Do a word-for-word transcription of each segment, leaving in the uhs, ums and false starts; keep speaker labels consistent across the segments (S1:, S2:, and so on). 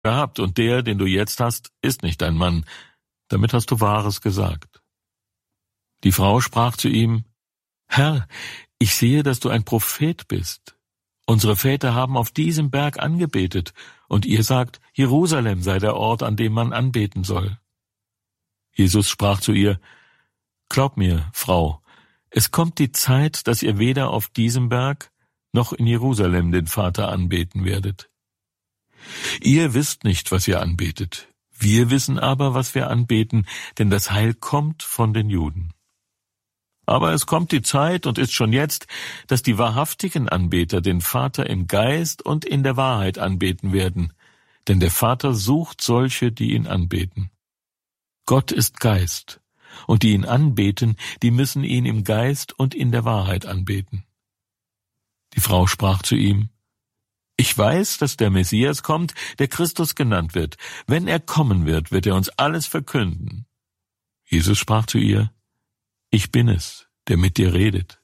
S1: gehabt, und der, den du jetzt hast, ist nicht dein Mann. Damit hast du Wahres gesagt. Die Frau sprach zu ihm: Herr, ich sehe, dass du ein Prophet bist. Unsere Väter haben auf diesem Berg angebetet, und ihr sagt, Jerusalem sei der Ort, an dem man anbeten soll. Jesus sprach zu ihr: Glaub mir, Frau, es kommt die Zeit, dass ihr weder auf diesem Berg noch in Jerusalem den Vater anbeten werdet. Ihr wisst nicht, was ihr anbetet. Wir wissen aber, was wir anbeten, denn das Heil kommt von den Juden. Aber es kommt die Zeit und ist schon jetzt, dass die wahrhaftigen Anbeter den Vater im Geist und in der Wahrheit anbeten werden, denn der Vater sucht solche, die ihn anbeten. Gott ist Geist, und die ihn anbeten, die müssen ihn im Geist und in der Wahrheit anbeten. Die Frau sprach zu ihm: Ich weiß, dass der Messias kommt, der Christus genannt wird. Wenn er kommen wird, wird er uns alles verkünden. Jesus sprach zu ihr: Ich bin es, der mit dir redet.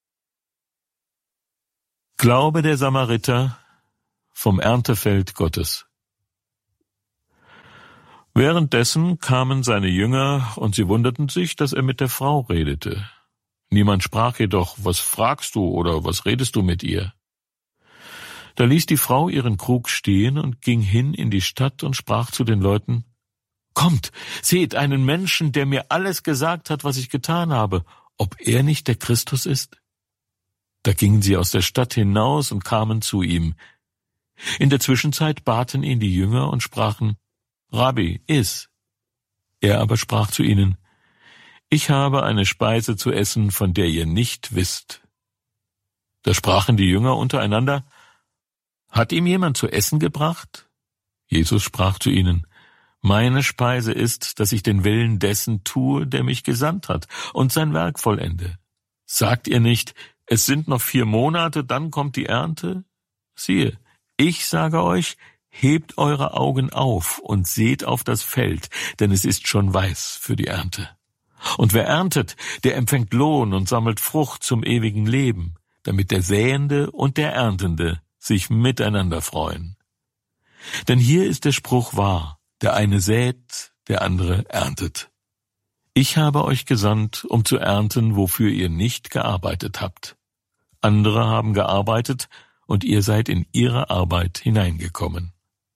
S1: Glaube der Samariter vom Erntefeld Gottes. Währenddessen kamen seine Jünger, und sie wunderten sich, dass er mit der Frau redete. Niemand sprach jedoch: Was fragst du oder was redest du mit ihr? Da ließ die Frau ihren Krug stehen und ging hin in die Stadt und sprach zu den Leuten: Kommt, seht einen Menschen, der mir alles gesagt hat, was ich getan habe, ob er nicht der Christus ist? Da gingen sie aus der Stadt hinaus und kamen zu ihm. In der Zwischenzeit baten ihn die Jünger und sprachen: Rabbi, iss. Er aber sprach zu ihnen: Ich habe eine Speise zu essen, von der ihr nicht wisst. Da sprachen die Jünger untereinander: Hat ihm jemand zu essen gebracht? Jesus sprach zu ihnen: Meine Speise ist, dass ich den Willen dessen tue, der mich gesandt hat, und sein Werk vollende. Sagt ihr nicht, es sind noch vier Monate, dann kommt die Ernte? Siehe, ich sage euch, hebt eure Augen auf und seht auf das Feld, denn es ist schon weiß für die Ernte. Und wer erntet, der empfängt Lohn und sammelt Frucht zum ewigen Leben, damit der Säende und der Erntende sich miteinander freuen. Denn hier ist der Spruch wahr: Der eine sät, der andere erntet. Ich habe euch gesandt, um zu ernten, wofür ihr nicht gearbeitet habt. Andere haben gearbeitet, und ihr seid in ihre Arbeit hineingekommen.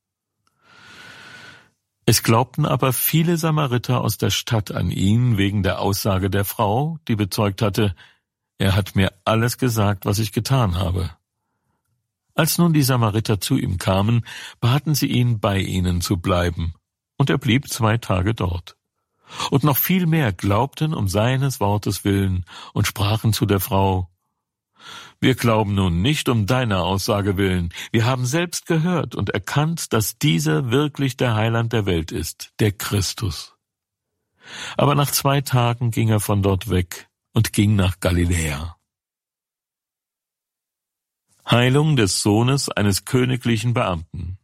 S1: Es glaubten aber viele Samariter aus der Stadt an ihn wegen der Aussage der Frau, die bezeugt hatte: Er hat mir alles gesagt, was ich getan habe. Als nun die Samariter zu ihm kamen, baten sie ihn, bei ihnen zu bleiben, und er blieb zwei Tage dort. Und noch viel mehr glaubten um seines Wortes willen und sprachen zu der Frau: Wir glauben nun nicht um deiner Aussage willen, wir haben selbst gehört und erkannt, dass dieser wirklich der Heiland der Welt ist, der Christus. Aber nach zwei Tagen ging er von dort weg und ging nach Galiläa. Heilung des Sohnes eines königlichen Beamten.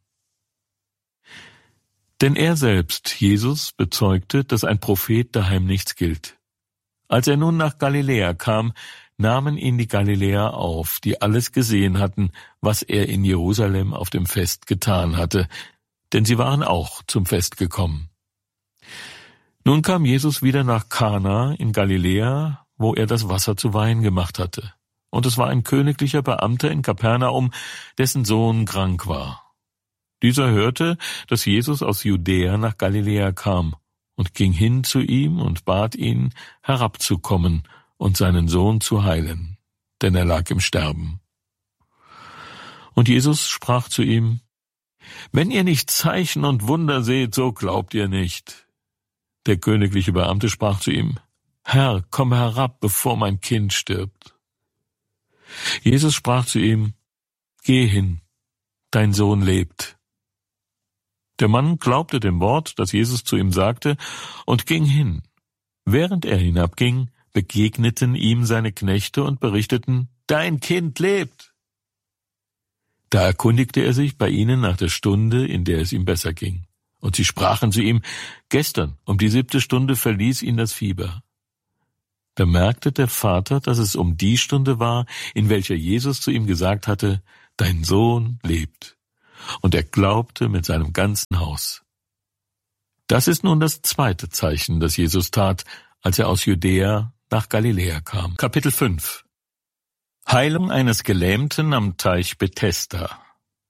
S1: Denn er selbst, Jesus, bezeugte, dass ein Prophet daheim nichts gilt. Als er nun nach Galiläa kam, nahmen ihn die Galiläer auf, die alles gesehen hatten, was er in Jerusalem auf dem Fest getan hatte, denn sie waren auch zum Fest gekommen. Nun kam Jesus wieder nach Kana in Galiläa, wo er das Wasser zu Wein gemacht hatte. Und es war ein königlicher Beamter in Kapernaum, dessen Sohn krank war. Dieser hörte, dass Jesus aus Judäa nach Galiläa kam, und ging hin zu ihm und bat ihn, herabzukommen und seinen Sohn zu heilen, denn er lag im Sterben. Und Jesus sprach zu ihm: Wenn ihr nicht Zeichen und Wunder seht, so glaubt ihr nicht. Der königliche Beamte sprach zu ihm: Herr, komm herab, bevor mein Kind stirbt. Jesus sprach zu ihm: Geh hin, dein Sohn lebt. Der Mann glaubte dem Wort, das Jesus zu ihm sagte, und ging hin. Während er hinabging, begegneten ihm seine Knechte und berichteten: Dein Kind lebt. Da erkundigte er sich bei ihnen nach der Stunde, in der es ihm besser ging. Und sie sprachen zu ihm: Gestern um die siebte Stunde verließ ihn das Fieber. Da merkte der Vater, dass es um die Stunde war, in welcher Jesus zu ihm gesagt hatte: Dein Sohn lebt. und er glaubte mit seinem ganzen Haus. Das ist nun das zweite Zeichen, das Jesus tat, als er aus Judäa nach Galiläa kam. Kapitel fünf. Heilung eines Gelähmten am Teich Bethesda.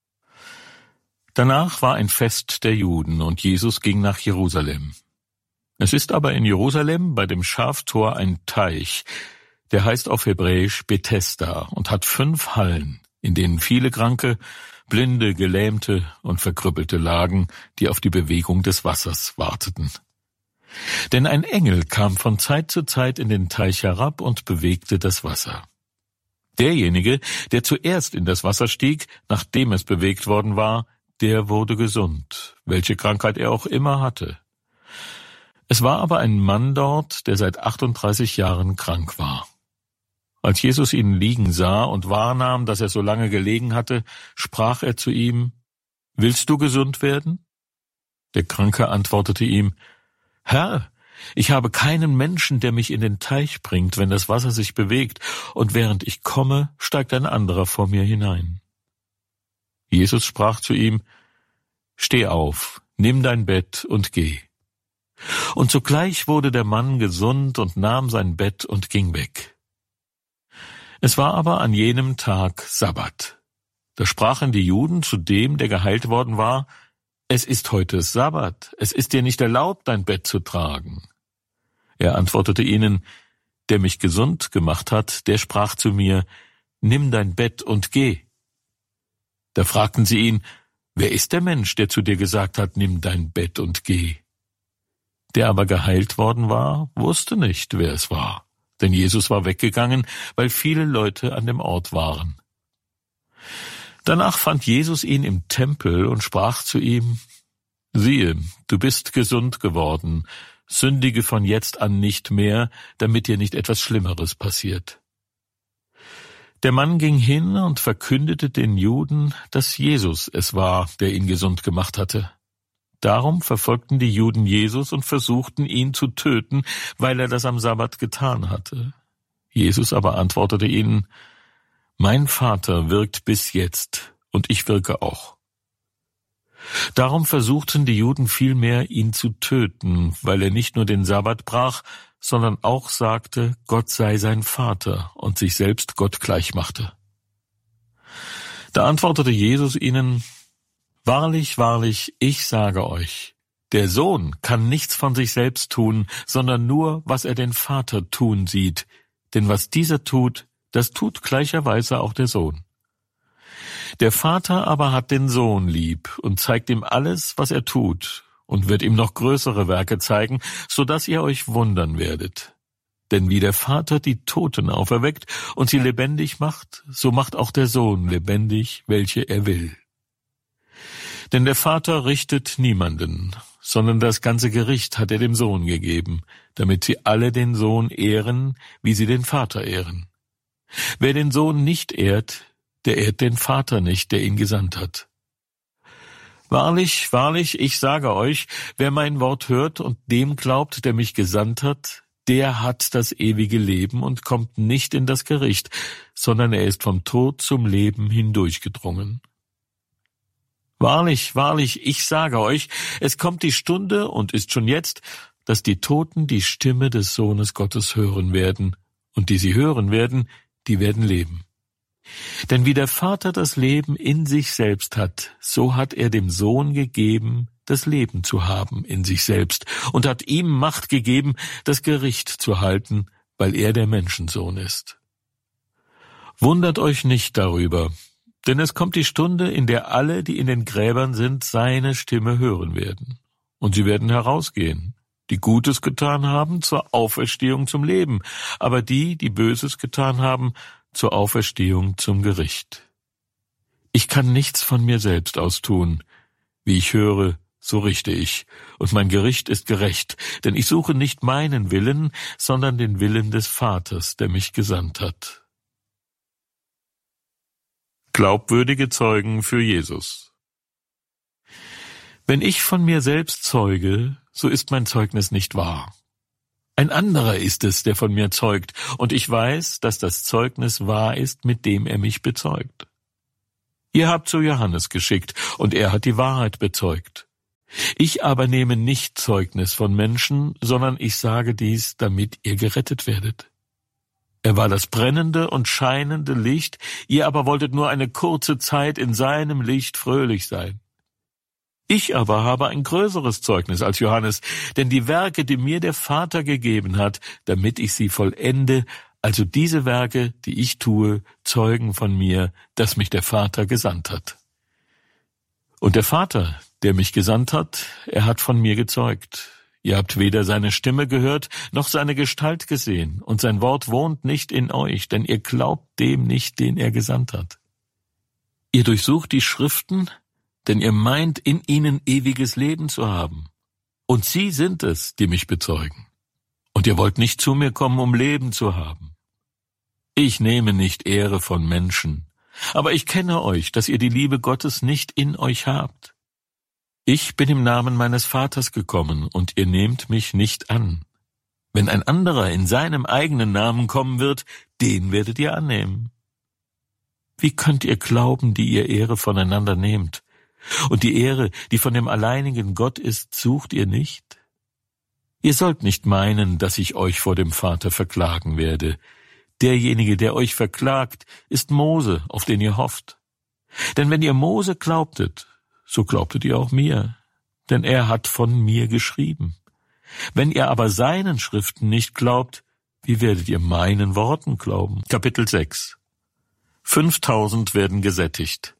S1: Danach war ein Fest der Juden, und Jesus ging nach Jerusalem. Es ist aber in Jerusalem bei dem Schaftor ein Teich, der heißt auf Hebräisch Bethesda und hat fünf Hallen, in denen viele Kranke, Blinde, Gelähmte und Verkrüppelte lagen, die auf die Bewegung des Wassers warteten. Denn ein Engel kam von Zeit zu Zeit in den Teich herab und bewegte das Wasser. Derjenige, der zuerst in das Wasser stieg, nachdem es bewegt worden war, der wurde gesund, welche Krankheit er auch immer hatte. Es war aber ein Mann dort, der seit achtunddreißig Jahren krank war. Als Jesus ihn liegen sah und wahrnahm, dass er so lange gelegen hatte, sprach er zu ihm: »Willst du gesund werden?« Der Kranke antwortete ihm: »Herr, ich habe keinen Menschen, der mich in den Teich bringt, wenn das Wasser sich bewegt, und während ich komme, steigt ein anderer vor mir hinein.« Jesus sprach zu ihm: »Steh auf, nimm dein Bett und geh.« Und sogleich wurde der Mann gesund und nahm sein Bett und ging weg. Es war aber an jenem Tag Sabbat. Da sprachen die Juden zu dem, der geheilt worden war: »Es ist heute Sabbat, es ist dir nicht erlaubt, dein Bett zu tragen.« Er antwortete ihnen: »Der mich gesund gemacht hat, der sprach zu mir: Nimm dein Bett und geh.« Da fragten sie ihn: »Wer ist der Mensch, der zu dir gesagt hat, nimm dein Bett und geh?« Der aber geheilt worden war, wusste nicht, wer es war, denn Jesus war weggegangen, weil viele Leute an dem Ort waren. Danach fand Jesus ihn im Tempel und sprach zu ihm: »Siehe, du bist gesund geworden, sündige von jetzt an nicht mehr, damit dir nicht etwas Schlimmeres passiert.« Der Mann ging hin und verkündete den Juden, dass Jesus es war, der ihn gesund gemacht hatte. Darum verfolgten die Juden Jesus und versuchten, ihn zu töten, weil er das am Sabbat getan hatte. Jesus aber antwortete ihnen: »Mein Vater wirkt bis jetzt, und ich wirke auch.« Darum versuchten die Juden vielmehr, ihn zu töten, weil er nicht nur den Sabbat brach, sondern auch sagte, Gott sei sein Vater und sich selbst Gott gleich machte. Da antwortete Jesus ihnen: »Wahrlich, wahrlich, ich sage euch, der Sohn kann nichts von sich selbst tun, sondern nur, was er den Vater tun sieht. Denn was dieser tut, das tut gleicherweise auch der Sohn. Der Vater aber hat den Sohn lieb und zeigt ihm alles, was er tut, und wird ihm noch größere Werke zeigen, so dass ihr euch wundern werdet. Denn wie der Vater die Toten auferweckt und sie lebendig macht, so macht auch der Sohn lebendig, welche er will. Denn der Vater richtet niemanden, sondern das ganze Gericht hat er dem Sohn gegeben, damit sie alle den Sohn ehren, wie sie den Vater ehren. Wer den Sohn nicht ehrt, der ehrt den Vater nicht, der ihn gesandt hat. Wahrlich, wahrlich, ich sage euch, wer mein Wort hört und dem glaubt, der mich gesandt hat, der hat das ewige Leben und kommt nicht in das Gericht, sondern er ist vom Tod zum Leben hindurchgedrungen. Wahrlich, wahrlich, ich sage euch, es kommt die Stunde und ist schon jetzt, dass die Toten die Stimme des Sohnes Gottes hören werden, und die sie hören werden, die werden leben. Denn wie der Vater das Leben in sich selbst hat, so hat er dem Sohn gegeben, das Leben zu haben in sich selbst, und hat ihm Macht gegeben, das Gericht zu halten, weil er der Menschensohn ist. Wundert euch nicht darüber, denn es kommt die Stunde, in der alle, die in den Gräbern sind, seine Stimme hören werden. Und sie werden herausgehen, die Gutes getan haben, zur Auferstehung zum Leben, aber die, die Böses getan haben, zur Auferstehung zum Gericht. Ich kann nichts von mir selbst aus tun. Wie ich höre, so richte ich, und mein Gericht ist gerecht, denn ich suche nicht meinen Willen, sondern den Willen des Vaters, der mich gesandt hat. Glaubwürdige Zeugen für Jesus. Wenn ich von mir selbst zeuge, so ist mein Zeugnis nicht wahr. Ein anderer ist es, der von mir zeugt, und ich weiß, dass das Zeugnis wahr ist, mit dem er mich bezeugt. Ihr habt zu Johannes geschickt, und er hat die Wahrheit bezeugt. Ich aber nehme nicht Zeugnis von Menschen, sondern ich sage dies, damit ihr gerettet werdet. Er war das brennende und scheinende Licht, ihr aber wolltet nur eine kurze Zeit in seinem Licht fröhlich sein. Ich aber habe ein größeres Zeugnis als Johannes, denn die Werke, die mir der Vater gegeben hat, damit ich sie vollende, also diese Werke, die ich tue, zeugen von mir, dass mich der Vater gesandt hat. Und der Vater, der mich gesandt hat, er hat von mir gezeugt. Ihr habt weder seine Stimme gehört, noch seine Gestalt gesehen, und sein Wort wohnt nicht in euch, denn ihr glaubt dem nicht, den er gesandt hat. Ihr durchsucht die Schriften, denn ihr meint, in ihnen ewiges Leben zu haben. Und sie sind es, die mich bezeugen. Und ihr wollt nicht zu mir kommen, um Leben zu haben. Ich nehme nicht Ehre von Menschen, aber ich kenne euch, dass ihr die Liebe Gottes nicht in euch habt. Ich bin im Namen meines Vaters gekommen, und ihr nehmt mich nicht an. Wenn ein anderer in seinem eigenen Namen kommen wird, den werdet ihr annehmen. Wie könnt ihr glauben, die ihr Ehre voneinander nehmt? Und die Ehre, die von dem alleinigen Gott ist, sucht ihr nicht? Ihr sollt nicht meinen, dass ich euch vor dem Vater verklagen werde. Derjenige, der euch verklagt, ist Mose, auf den ihr hofft. Denn wenn ihr Mose glaubtet, so glaubtet ihr auch mir, denn er hat von mir geschrieben. Wenn ihr aber seinen Schriften nicht glaubt, wie werdet ihr meinen Worten glauben? Kapitel sechs. Fünftausend werden gesättigt.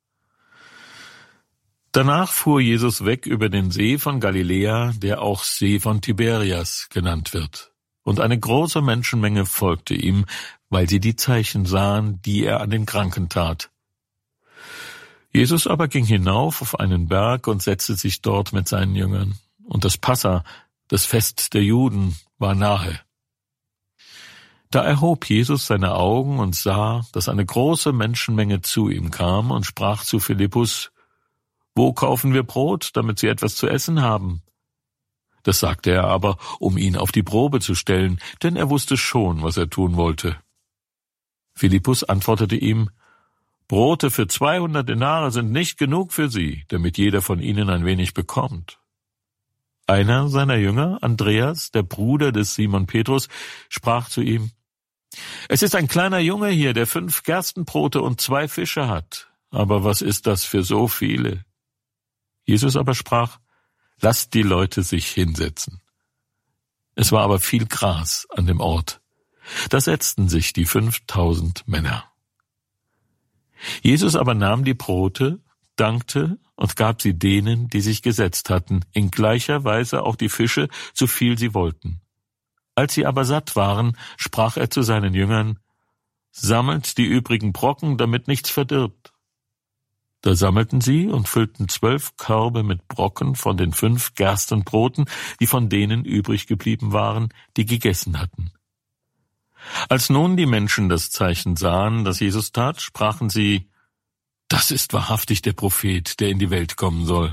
S1: Danach fuhr Jesus weg über den See von Galiläa, der auch See von Tiberias genannt wird. Und eine große Menschenmenge folgte ihm, weil sie die Zeichen sahen, die er an den Kranken tat. Jesus aber ging hinauf auf einen Berg und setzte sich dort mit seinen Jüngern. Und das Passa, das Fest der Juden, war nahe. Da erhob Jesus seine Augen und sah, dass eine große Menschenmenge zu ihm kam, und sprach zu Philippus: Wo kaufen wir Brot, damit sie etwas zu essen haben? Das sagte er aber, um ihn auf die Probe zu stellen, denn er wusste schon, was er tun wollte. Philippus antwortete ihm: Brote für zweihundert Denare sind nicht genug für sie, damit jeder von ihnen ein wenig bekommt. Einer seiner Jünger, Andreas, der Bruder des Simon Petrus, sprach zu ihm: Es ist ein kleiner Junge hier, der fünf Gerstenbrote und zwei Fische hat. Aber was ist das für so viele? Jesus aber sprach: Lasst die Leute sich hinsetzen. Es war aber viel Gras an dem Ort. Da setzten sich die fünftausend Männer. Jesus aber nahm die Brote, dankte und gab sie denen, die sich gesetzt hatten, in gleicher Weise auch die Fische, so viel sie wollten. Als sie aber satt waren, sprach er zu seinen Jüngern: Sammelt die übrigen Brocken, damit nichts verdirbt. Da sammelten sie und füllten zwölf Körbe mit Brocken von den fünf Gerstenbroten, die von denen übrig geblieben waren, die gegessen hatten. Als nun die Menschen das Zeichen sahen, das Jesus tat, sprachen sie: Das ist wahrhaftig der Prophet, der in die Welt kommen soll.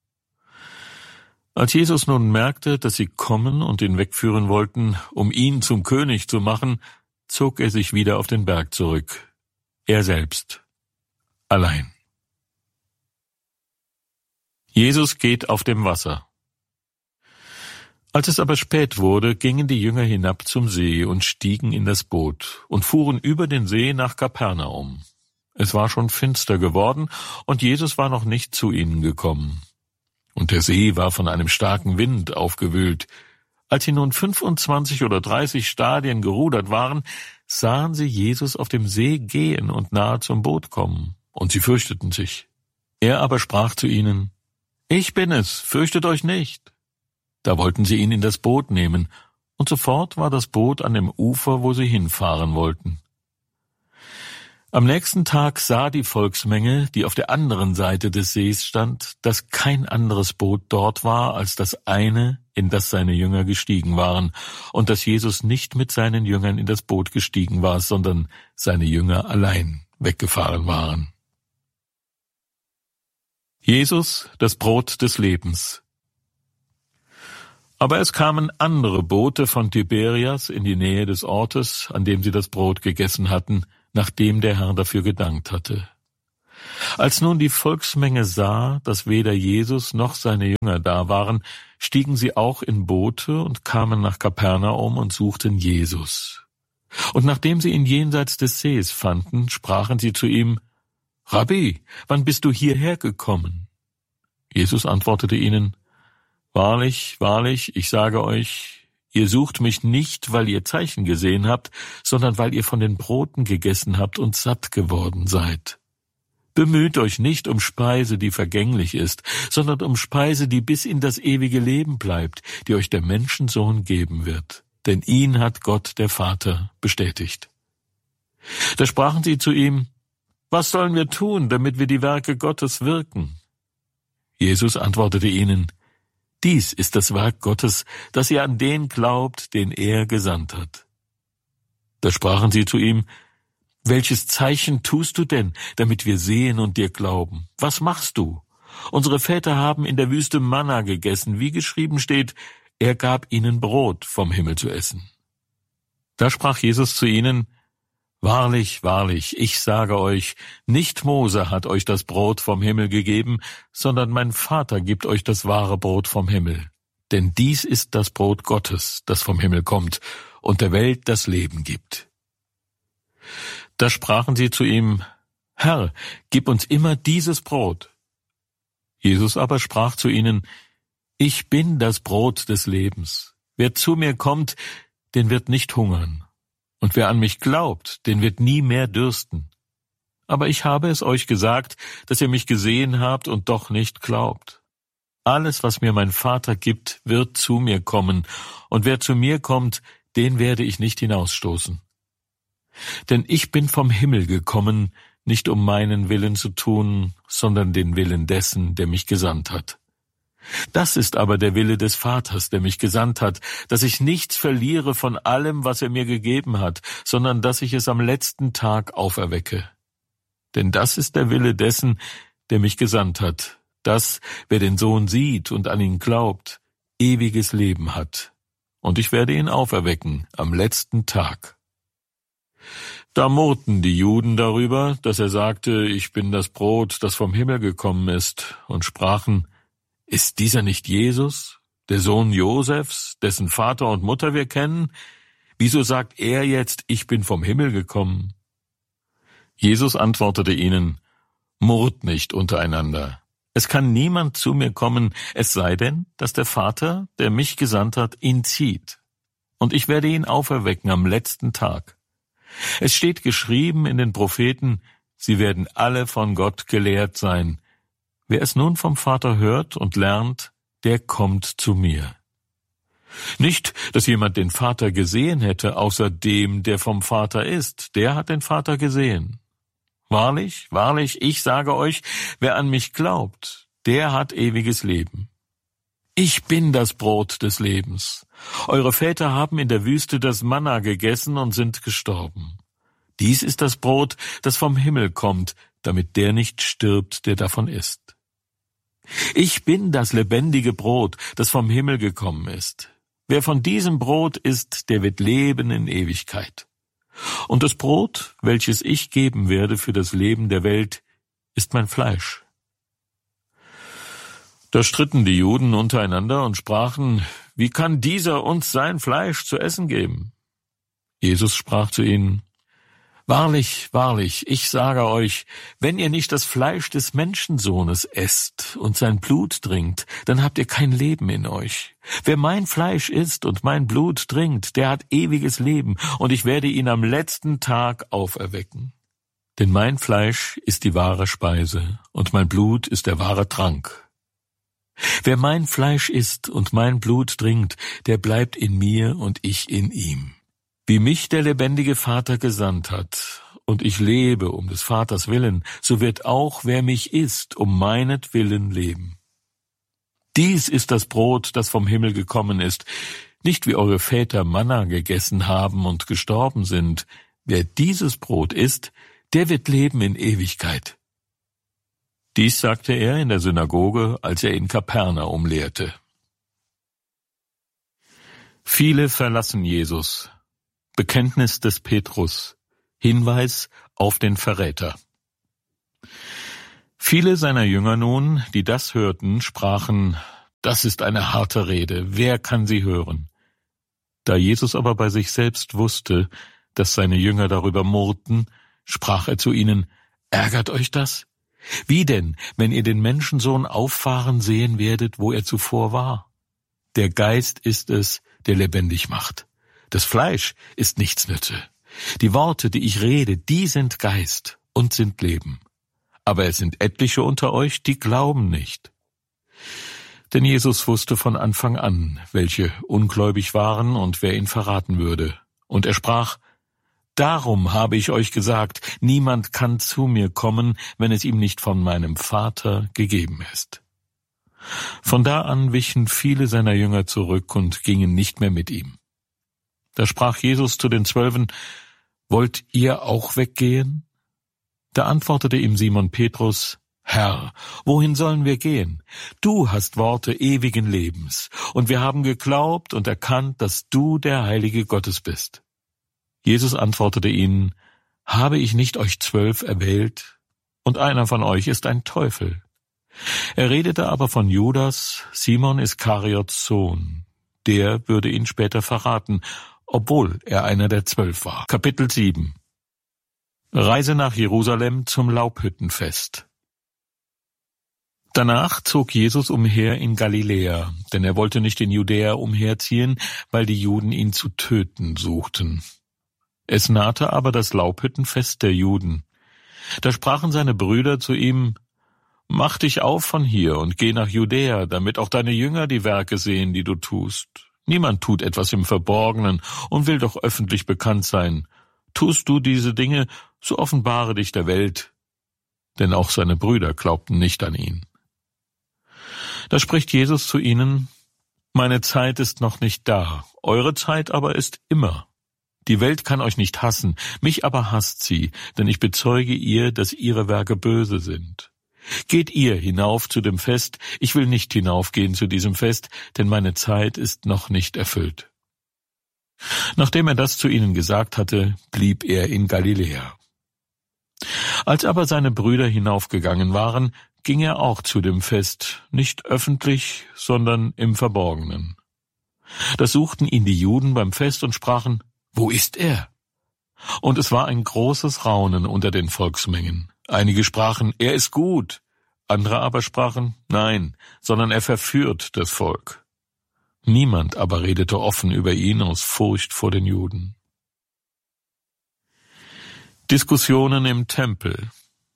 S1: Als Jesus nun merkte, dass sie kommen und ihn wegführen wollten, um ihn zum König zu machen, zog er sich wieder auf den Berg zurück, er selbst, allein. Jesus geht auf dem Wasser. Als es aber spät wurde, gingen die Jünger hinab zum See und stiegen in das Boot und fuhren über den See nach Kapernaum. Es war schon finster geworden, und Jesus war noch nicht zu ihnen gekommen. Und der See war von einem starken Wind aufgewühlt. Als sie nun fünfundzwanzig oder dreißig Stadien gerudert waren, sahen sie Jesus auf dem See gehen und nahe zum Boot kommen, und sie fürchteten sich. Er aber sprach zu ihnen: Ich bin es, fürchtet euch nicht. Da wollten sie ihn in das Boot nehmen, und sofort war das Boot an dem Ufer, wo sie hinfahren wollten. Am nächsten Tag sah die Volksmenge, die auf der anderen Seite des Sees stand, dass kein anderes Boot dort war als das eine, in das seine Jünger gestiegen waren, und dass Jesus nicht mit seinen Jüngern in das Boot gestiegen war, sondern seine Jünger allein weggefahren waren. Jesus, das Brot des Lebens. Aber es kamen andere Boote von Tiberias in die Nähe des Ortes, an dem sie das Brot gegessen hatten, nachdem der Herr dafür gedankt hatte. Als nun die Volksmenge sah, dass weder Jesus noch seine Jünger da waren, stiegen sie auch in Boote und kamen nach Kapernaum und suchten Jesus. Und nachdem sie ihn jenseits des Sees fanden, sprachen sie zu ihm: Rabbi, wann bist du hierher gekommen? Jesus antwortete ihnen: Wahrlich, wahrlich, ich sage euch, ihr sucht mich nicht, weil ihr Zeichen gesehen habt, sondern weil ihr von den Broten gegessen habt und satt geworden seid. Bemüht euch nicht um Speise, die vergänglich ist, sondern um Speise, die bis in das ewige Leben bleibt, die euch der Menschensohn geben wird. Denn ihn hat Gott, der Vater, bestätigt. Da sprachen sie zu ihm: Was sollen wir tun, damit wir die Werke Gottes wirken? Jesus antwortete ihnen: Dies ist das Werk Gottes, dass ihr an den glaubt, den er gesandt hat. Da sprachen sie zu ihm: Welches Zeichen tust du denn, damit wir sehen und dir glauben? Was machst du? Unsere Väter haben in der Wüste Manna gegessen, wie geschrieben steht: Er gab ihnen Brot vom Himmel zu essen. Da sprach Jesus zu ihnen: Wahrlich, wahrlich, ich sage euch, nicht Mose hat euch das Brot vom Himmel gegeben, sondern mein Vater gibt euch das wahre Brot vom Himmel. Denn dies ist das Brot Gottes, das vom Himmel kommt und der Welt das Leben gibt. Da sprachen sie zu ihm: Herr, gib uns immer dieses Brot. Jesus aber sprach zu ihnen: Ich bin das Brot des Lebens. Wer zu mir kommt, den wird nicht hungern. Und wer an mich glaubt, den wird nie mehr dürsten. Aber ich habe es euch gesagt, dass ihr mich gesehen habt und doch nicht glaubt. Alles, was mir mein Vater gibt, wird zu mir kommen, und wer zu mir kommt, den werde ich nicht hinausstoßen. Denn ich bin vom Himmel gekommen, nicht um meinen Willen zu tun, sondern den Willen dessen, der mich gesandt hat. Das ist aber der Wille des Vaters, der mich gesandt hat, dass ich nichts verliere von allem, was er mir gegeben hat, sondern dass ich es am letzten Tag auferwecke. Denn das ist der Wille dessen, der mich gesandt hat, dass, wer den Sohn sieht und an ihn glaubt, ewiges Leben hat. Und ich werde ihn auferwecken am letzten Tag. Da murrten die Juden darüber, dass er sagte: Ich bin das Brot, das vom Himmel gekommen ist, und sprachen: Ist dieser nicht Jesus, der Sohn Josefs, dessen Vater und Mutter wir kennen? Wieso sagt er jetzt: Ich bin vom Himmel gekommen? Jesus antwortete ihnen: Murrt nicht untereinander. Es kann niemand zu mir kommen, es sei denn, dass der Vater, der mich gesandt hat, ihn zieht. Und ich werde ihn auferwecken am letzten Tag. Es steht geschrieben in den Propheten: Sie werden alle von Gott gelehrt sein. Wer es nun vom Vater hört und lernt, der kommt zu mir. Nicht, dass jemand den Vater gesehen hätte, außer dem, der vom Vater ist. Der hat den Vater gesehen. Wahrlich, wahrlich, ich sage euch, wer an mich glaubt, der hat ewiges Leben. Ich bin das Brot des Lebens. Eure Väter haben in der Wüste das Manna gegessen und sind gestorben. Dies ist das Brot, das vom Himmel kommt, damit der nicht stirbt, der davon isst. Ich bin das lebendige Brot, das vom Himmel gekommen ist. Wer von diesem Brot isst, der wird leben in Ewigkeit. Und das Brot, welches ich geben werde für das Leben der Welt, ist mein Fleisch. Da stritten die Juden untereinander und sprachen: Wie kann dieser uns sein Fleisch zu essen geben? Jesus sprach zu ihnen: Wahrlich, wahrlich, ich sage euch, wenn ihr nicht das Fleisch des Menschensohnes esst und sein Blut trinkt, dann habt ihr kein Leben in euch. Wer mein Fleisch isst und mein Blut trinkt, der hat ewiges Leben, und ich werde ihn am letzten Tag auferwecken. Denn mein Fleisch ist die wahre Speise, und mein Blut ist der wahre Trank. Wer mein Fleisch isst und mein Blut trinkt, der bleibt in mir und ich in ihm. Wie mich der lebendige Vater gesandt hat, und ich lebe um des Vaters willen, so wird auch, wer mich isst, um meinetwillen leben. Dies ist das Brot, das vom Himmel gekommen ist, nicht wie eure Väter Manna gegessen haben und gestorben sind. Wer dieses Brot isst, der wird leben in Ewigkeit. Dies sagte er in der Synagoge, als er in Kapernaum lehrte. Viele verlassen Jesus. Bekenntnis des Petrus. Hinweis auf den Verräter. Viele seiner Jünger nun, die das hörten, sprachen: Das ist eine harte Rede, wer kann sie hören? Da Jesus aber bei sich selbst wusste, dass seine Jünger darüber murrten, sprach er zu ihnen: Ärgert euch das? Wie denn, wenn ihr den Menschensohn auffahren sehen werdet, wo er zuvor war? Der Geist ist es, der lebendig macht. Das Fleisch ist nichts nütze. Die Worte, die ich rede, die sind Geist und sind Leben. Aber es sind etliche unter euch, die glauben nicht. Denn Jesus wusste von Anfang an, welche ungläubig waren und wer ihn verraten würde. Und er sprach: Darum habe ich euch gesagt, niemand kann zu mir kommen, wenn es ihm nicht von meinem Vater gegeben ist. Von da an wichen viele seiner Jünger zurück und gingen nicht mehr mit ihm. Da sprach Jesus zu den Zwölfen: Wollt ihr auch weggehen? Da antwortete ihm Simon Petrus: Herr, wohin sollen wir gehen? Du hast Worte ewigen Lebens, und wir haben geglaubt und erkannt, dass du der Heilige Gottes bist. Jesus antwortete ihnen: Habe ich nicht euch zwölf erwählt, und einer von euch ist ein Teufel? Er redete aber von Judas, Simon Iskariots Sohn. Der würde ihn später verraten, obwohl er einer der zwölf war. Kapitel sieben. Reise nach Jerusalem zum Laubhüttenfest. Danach zog Jesus umher in Galiläa, denn er wollte nicht in Judäa umherziehen, weil die Juden ihn zu töten suchten. Es nahte aber das Laubhüttenfest der Juden. Da sprachen seine Brüder zu ihm: Mach dich auf von hier und geh nach Judäa, damit auch deine Jünger die Werke sehen, die du tust. Niemand tut etwas im Verborgenen und will doch öffentlich bekannt sein. Tust du diese Dinge, so offenbare dich der Welt. Denn auch seine Brüder glaubten nicht an ihn. Da spricht Jesus zu ihnen: Meine Zeit ist noch nicht da, eure Zeit aber ist immer. Die Welt kann euch nicht hassen, mich aber hasst sie, denn ich bezeuge ihr, dass ihre Werke böse sind. Geht ihr hinauf zu dem Fest, ich will nicht hinaufgehen zu diesem Fest, denn meine Zeit ist noch nicht erfüllt. Nachdem er das zu ihnen gesagt hatte, blieb er in Galiläa. Als aber seine Brüder hinaufgegangen waren, ging er auch zu dem Fest, nicht öffentlich, sondern im Verborgenen. Da suchten ihn die Juden beim Fest und sprachen: Wo ist er? Und es war ein großes Raunen unter den Volksmengen. Einige sprachen: Er ist gut. Andere aber sprachen: Nein, sondern er verführt das Volk. Niemand aber redete offen über ihn aus Furcht vor den Juden. Diskussionen im Tempel.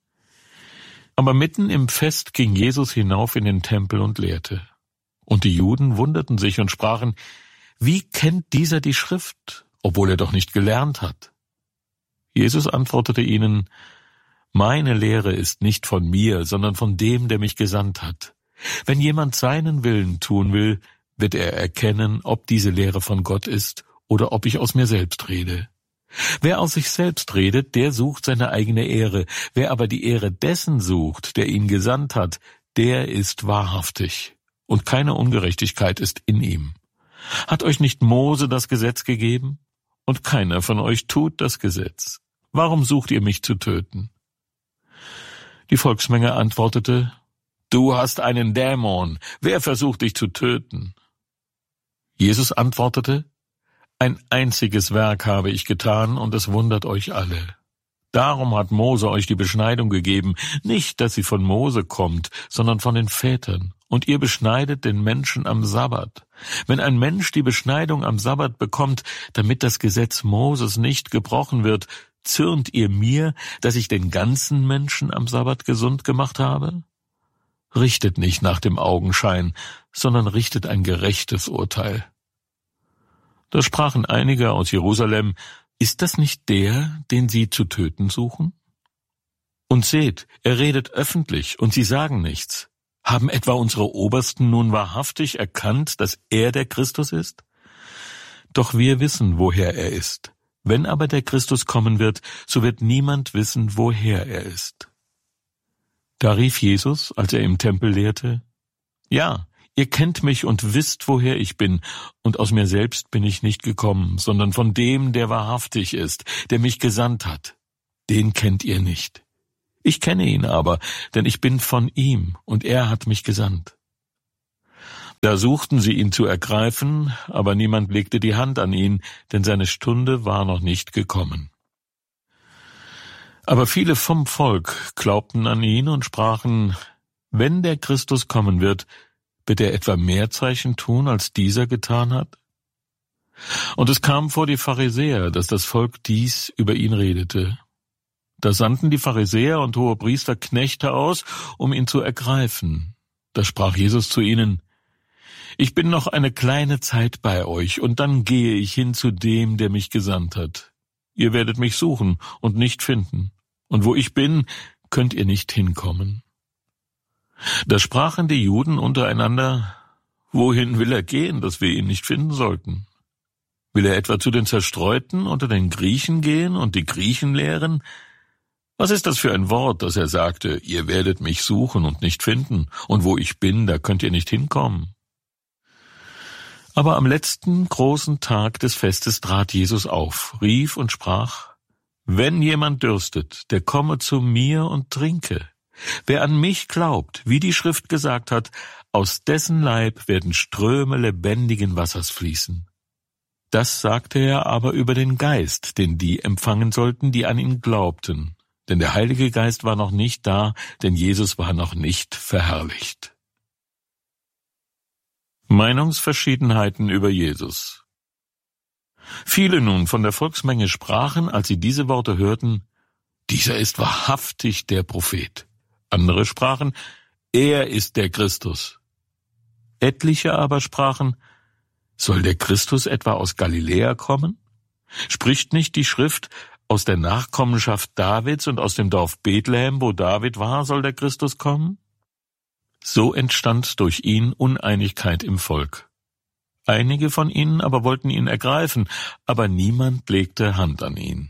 S1: Aber mitten im Fest ging Jesus hinauf in den Tempel und lehrte. Und die Juden wunderten sich und sprachen: Wie kennt dieser die Schrift, obwohl er doch nicht gelernt hat? Jesus antwortete ihnen: Meine Lehre ist nicht von mir, sondern von dem, der mich gesandt hat. Wenn jemand seinen Willen tun will, wird er erkennen, ob diese Lehre von Gott ist oder ob ich aus mir selbst rede. Wer aus sich selbst redet, der sucht seine eigene Ehre. Wer aber die Ehre dessen sucht, der ihn gesandt hat, der ist wahrhaftig, und keine Ungerechtigkeit ist in ihm. Hat euch nicht Mose das Gesetz gegeben? Und keiner von euch tut das Gesetz. Warum sucht ihr mich zu töten? Die Volksmenge antwortete: Du hast einen Dämon. Wer versucht dich zu töten? Jesus antwortete: Ein einziges Werk habe ich getan, und es wundert euch alle. Darum hat Mose euch die Beschneidung gegeben, nicht, dass sie von Mose kommt, sondern von den Vätern. Und ihr beschneidet den Menschen am Sabbat. Wenn ein Mensch die Beschneidung am Sabbat bekommt, damit das Gesetz Moses nicht gebrochen wird, zürnt ihr mir, dass ich den ganzen Menschen am Sabbat gesund gemacht habe? Richtet nicht nach dem Augenschein, sondern richtet ein gerechtes Urteil. Da sprachen einige aus Jerusalem: Ist das nicht der, den sie zu töten suchen? Und seht, er redet öffentlich, und sie sagen nichts. Haben etwa unsere Obersten nun wahrhaftig erkannt, dass er der Christus ist? Doch wir wissen, woher er ist. Wenn aber der Christus kommen wird, so wird niemand wissen, woher er ist. Da rief Jesus, als er im Tempel lehrte: Ja, ihr kennt mich und wisst, woher ich bin, und aus mir selbst bin ich nicht gekommen, sondern von dem, der wahrhaftig ist, der mich gesandt hat. Den kennt ihr nicht. Ich kenne ihn aber, denn ich bin von ihm, und er hat mich gesandt. Da suchten sie ihn zu ergreifen, aber niemand legte die Hand an ihn, denn seine Stunde war noch nicht gekommen. Aber viele vom Volk glaubten an ihn und sprachen, wenn der Christus kommen wird, wird er etwa mehr Zeichen tun, als dieser getan hat? Und es kam vor die Pharisäer, dass das Volk dies über ihn redete. Da sandten die Pharisäer und Hohepriester Knechte aus, um ihn zu ergreifen. Da sprach Jesus zu ihnen, ich bin noch eine kleine Zeit bei euch, und dann gehe ich hin zu dem, der mich gesandt hat. Ihr werdet mich suchen und nicht finden, und wo ich bin, könnt ihr nicht hinkommen. Da sprachen die Juden untereinander, wohin will er gehen, dass wir ihn nicht finden sollten? Will er etwa zu den Zerstreuten unter den Griechen gehen und die Griechen lehren? Was ist das für ein Wort, dass er sagte, ihr werdet mich suchen und nicht finden, und wo ich bin, da könnt ihr nicht hinkommen? Aber am letzten großen Tag des Festes trat Jesus auf, rief und sprach, wenn jemand dürstet, der komme zu mir und trinke. Wer an mich glaubt, wie die Schrift gesagt hat, aus dessen Leib werden Ströme lebendigen Wassers fließen. Das sagte er aber über den Geist, den die empfangen sollten, die an ihn glaubten. Denn der Heilige Geist war noch nicht da, denn Jesus war noch nicht verherrlicht. Meinungsverschiedenheiten über Jesus. Viele nun von der Volksmenge sprachen, als sie diese Worte hörten, dieser ist wahrhaftig der Prophet. Andere sprachen, er ist der Christus. Etliche aber sprachen, soll der Christus etwa aus Galiläa kommen? Spricht nicht die Schrift, aus der Nachkommenschaft Davids und aus dem Dorf Bethlehem, wo David war, soll der Christus kommen? So entstand durch ihn Uneinigkeit im Volk. Einige von ihnen aber wollten ihn ergreifen, aber niemand legte Hand an ihn.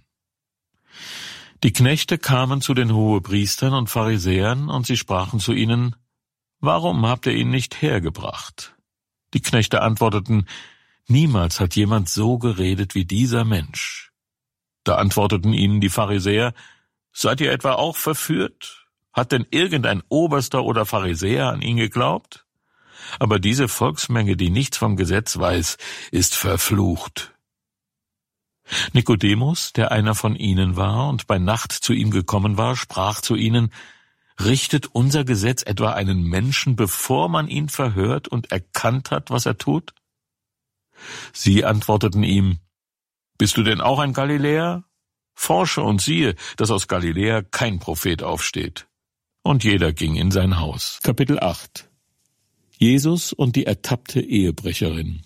S1: Die Knechte kamen zu den Hohepriestern und Pharisäern, und sie sprachen zu ihnen, warum habt ihr ihn nicht hergebracht? Die Knechte antworteten, niemals hat jemand so geredet wie dieser Mensch. Da antworteten ihnen die Pharisäer, seid ihr etwa auch verführt? Hat denn irgendein Oberster oder Pharisäer an ihn geglaubt? Aber diese Volksmenge, die nichts vom Gesetz weiß, ist verflucht. Nikodemus, der einer von ihnen war und bei Nacht zu ihm gekommen war, sprach zu ihnen, richtet unser Gesetz etwa einen Menschen, bevor man ihn verhört und erkannt hat, was er tut? Sie antworteten ihm, bist du denn auch ein Galiläer? Forsche und siehe, dass aus Galiläa kein Prophet aufsteht. Und jeder ging in sein Haus. Kapitel acht. Jesus und die ertappte Ehebrecherin.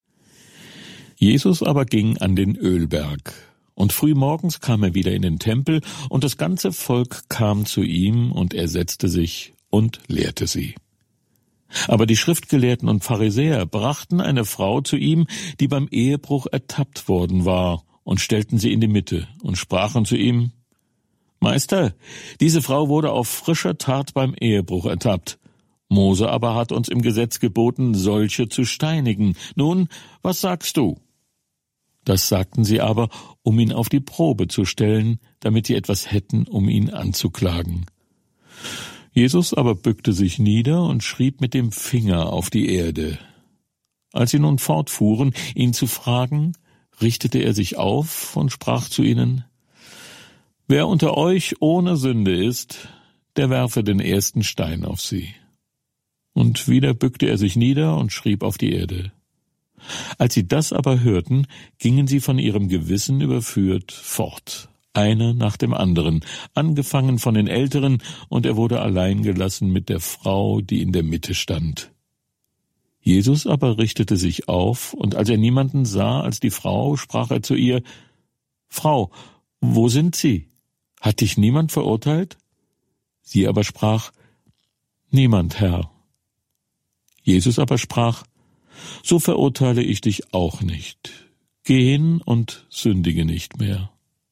S1: Jesus aber ging an den Ölberg, und frühmorgens kam er wieder in den Tempel, und das ganze Volk kam zu ihm, und er setzte sich und lehrte sie. Aber die Schriftgelehrten und Pharisäer brachten eine Frau zu ihm, die beim Ehebruch ertappt worden war, und stellten sie in die Mitte und sprachen zu ihm, Meister, diese Frau wurde auf frischer Tat beim Ehebruch ertappt. Mose aber hat uns im Gesetz geboten, solche zu steinigen. Nun, was sagst du? Das sagten sie aber, um ihn auf die Probe zu stellen, damit sie etwas hätten, um ihn anzuklagen. Jesus aber bückte sich nieder und schrieb mit dem Finger auf die Erde. Als sie nun fortfuhren, ihn zu fragen, richtete er sich auf und sprach zu ihnen, wer unter euch ohne Sünde ist, der werfe den ersten Stein auf sie. Und wieder bückte er sich nieder und schrieb auf die Erde. Als sie das aber hörten, gingen sie von ihrem Gewissen überführt fort, einer nach dem anderen, angefangen von den Älteren, und er wurde allein gelassen mit der Frau, die in der Mitte stand. Jesus aber richtete sich auf, und als er niemanden sah als die Frau, sprach er zu ihr, Frau, wo sind sie? Hat dich niemand verurteilt? Sie aber sprach, niemand, Herr. Jesus aber sprach, so verurteile ich dich auch nicht. Geh hin und sündige nicht mehr.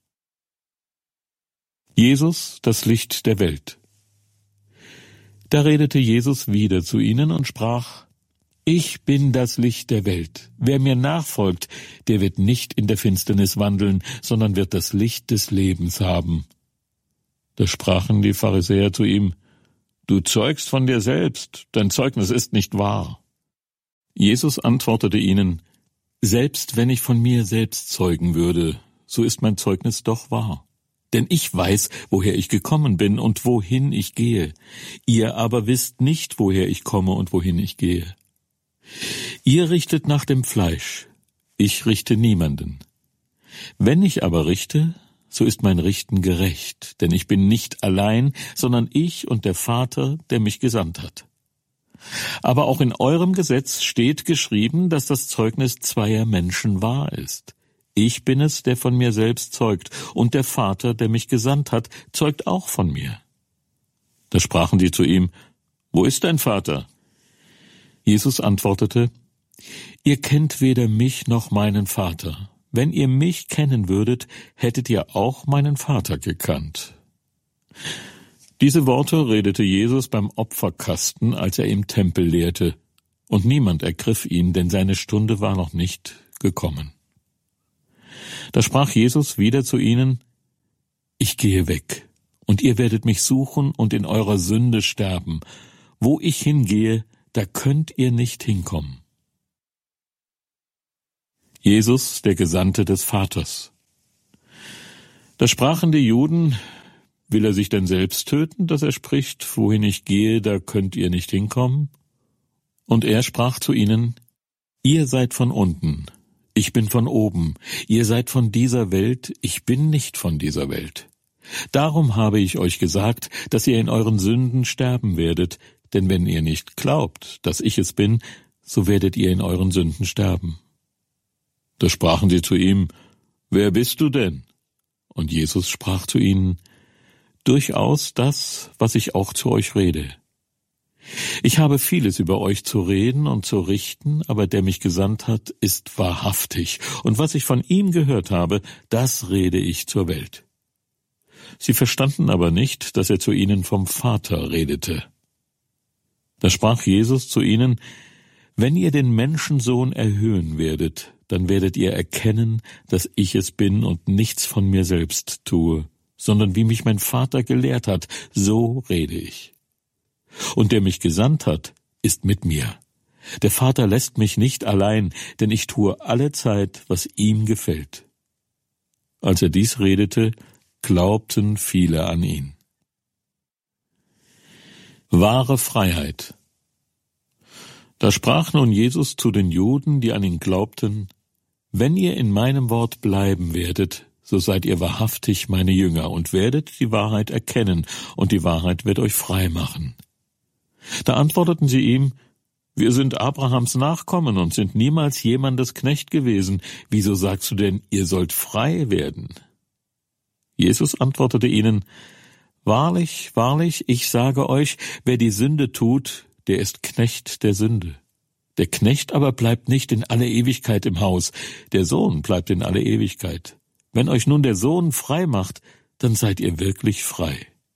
S1: Jesus, das Licht der Welt. Da redete Jesus wieder zu ihnen und sprach, ich bin das Licht der Welt. Wer mir nachfolgt, der wird nicht in der Finsternis wandeln, sondern wird das Licht des Lebens haben. Da sprachen die Pharisäer zu ihm: Du zeugst von dir selbst, dein Zeugnis ist nicht wahr. Jesus antwortete ihnen: Selbst wenn ich von mir selbst zeugen würde, so ist mein Zeugnis doch wahr. Denn ich weiß, woher ich gekommen bin und wohin ich gehe. Ihr aber wisst nicht, woher ich komme und wohin ich gehe. Ihr richtet nach dem Fleisch, ich richte niemanden. Wenn ich aber richte, so ist mein Richten gerecht, denn ich bin nicht allein, sondern ich und der Vater, der mich gesandt hat. Aber auch in eurem Gesetz steht geschrieben, dass das Zeugnis zweier Menschen wahr ist. Ich bin es, der von mir selbst zeugt, und der Vater, der mich gesandt hat, zeugt auch von mir. Da sprachen die zu ihm: Wo ist dein Vater? Jesus antwortete: Ihr kennt weder mich noch meinen Vater. Wenn ihr mich kennen würdet, hättet ihr auch meinen Vater gekannt. Diese Worte redete Jesus beim Opferkasten, als er im Tempel lehrte, und niemand ergriff ihn, denn seine Stunde war noch nicht gekommen. Da sprach Jesus wieder zu ihnen: Ich gehe weg, und ihr werdet mich suchen und in eurer Sünde sterben. Wo ich hingehe, da könnt ihr nicht hinkommen. Jesus, der Gesandte des Vaters. Da sprachen die Juden: Will er sich denn selbst töten, dass er spricht: Wohin ich gehe, da könnt ihr nicht hinkommen? Und er sprach zu ihnen: Ihr seid von unten, ich bin von oben. Ihr seid von dieser Welt, ich bin nicht von dieser Welt. Darum habe ich euch gesagt, dass ihr in euren Sünden sterben werdet, denn wenn ihr nicht glaubt, dass ich es bin, so werdet ihr in euren Sünden sterben. Da sprachen sie zu ihm: Wer bist du denn? Und Jesus sprach zu ihnen: Durchaus das, was ich auch zu euch rede. Ich habe vieles über euch zu reden und zu richten, aber der mich gesandt hat, ist wahrhaftig, und was ich von ihm gehört habe, das rede ich zur Welt. Sie verstanden aber nicht, dass er zu ihnen vom Vater redete. Da sprach Jesus zu ihnen: Wenn ihr den Menschensohn erhöhen werdet, dann werdet ihr erkennen, dass ich es bin und nichts von mir selbst tue, sondern wie mich mein Vater gelehrt hat, so rede ich. Und der mich gesandt hat, ist mit mir. Der Vater lässt mich nicht allein, denn ich tue allezeit, was ihm gefällt. Als er dies redete, glaubten viele an ihn. Wahre Freiheit. Da sprach nun Jesus zu den Juden, die an ihn glaubten: Wenn ihr in meinem Wort bleiben werdet, so seid ihr wahrhaftig meine Jünger und werdet die Wahrheit erkennen, und die Wahrheit wird euch frei machen. Da antworteten sie ihm: Wir sind Abrahams Nachkommen und sind niemals jemandes Knecht gewesen. Wieso sagst du denn, ihr sollt frei werden? Jesus antwortete ihnen: Wahrlich, wahrlich, ich sage euch, wer die Sünde tut, der ist Knecht der Sünde. Der Knecht aber bleibt nicht in alle Ewigkeit im Haus, der Sohn bleibt in alle Ewigkeit. Wenn euch nun der Sohn frei macht, dann seid ihr wirklich frei.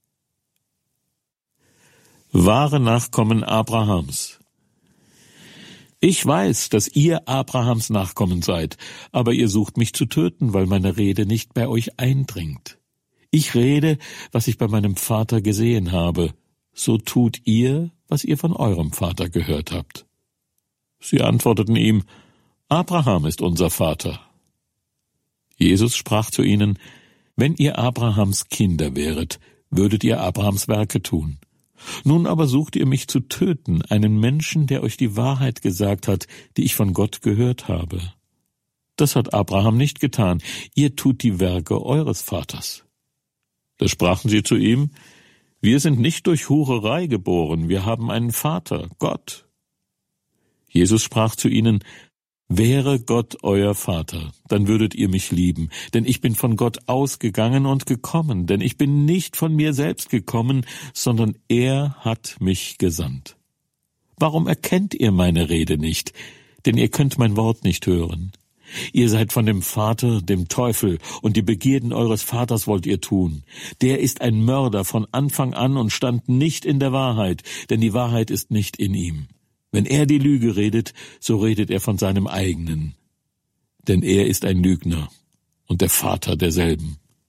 S1: Wahre Nachkommen Abrahams. Ich weiß, dass ihr Abrahams Nachkommen seid, aber ihr sucht mich zu töten, weil meine Rede nicht bei euch eindringt. Ich rede, was ich bei meinem Vater gesehen habe, so tut ihr, was ihr von eurem Vater gehört habt. Sie antworteten ihm: Abraham ist unser Vater. Jesus sprach zu ihnen: Wenn ihr Abrahams Kinder wäret, würdet ihr Abrahams Werke tun. Nun aber sucht ihr mich zu töten, einen Menschen, der euch die Wahrheit gesagt hat, die ich von Gott gehört habe. Das hat Abraham nicht getan, ihr tut die Werke eures Vaters. Da sprachen sie zu ihm: Wir sind nicht durch Hurerei geboren, wir haben einen Vater, Gott. Jesus sprach zu ihnen: Wäre Gott euer Vater, dann würdet ihr mich lieben, denn ich bin von Gott ausgegangen und gekommen, denn ich bin nicht von mir selbst gekommen, sondern er hat mich gesandt. Warum erkennt ihr meine Rede nicht? Denn ihr könnt mein Wort nicht hören. Ihr seid von dem Vater, dem Teufel, und die Begierden eures Vaters wollt ihr tun. Der ist ein Mörder von Anfang an und stand nicht in der Wahrheit, denn die Wahrheit ist nicht in ihm. Wenn er die Lüge redet, so redet er von seinem eigenen. Denn er ist ein Lügner und der Vater derselben.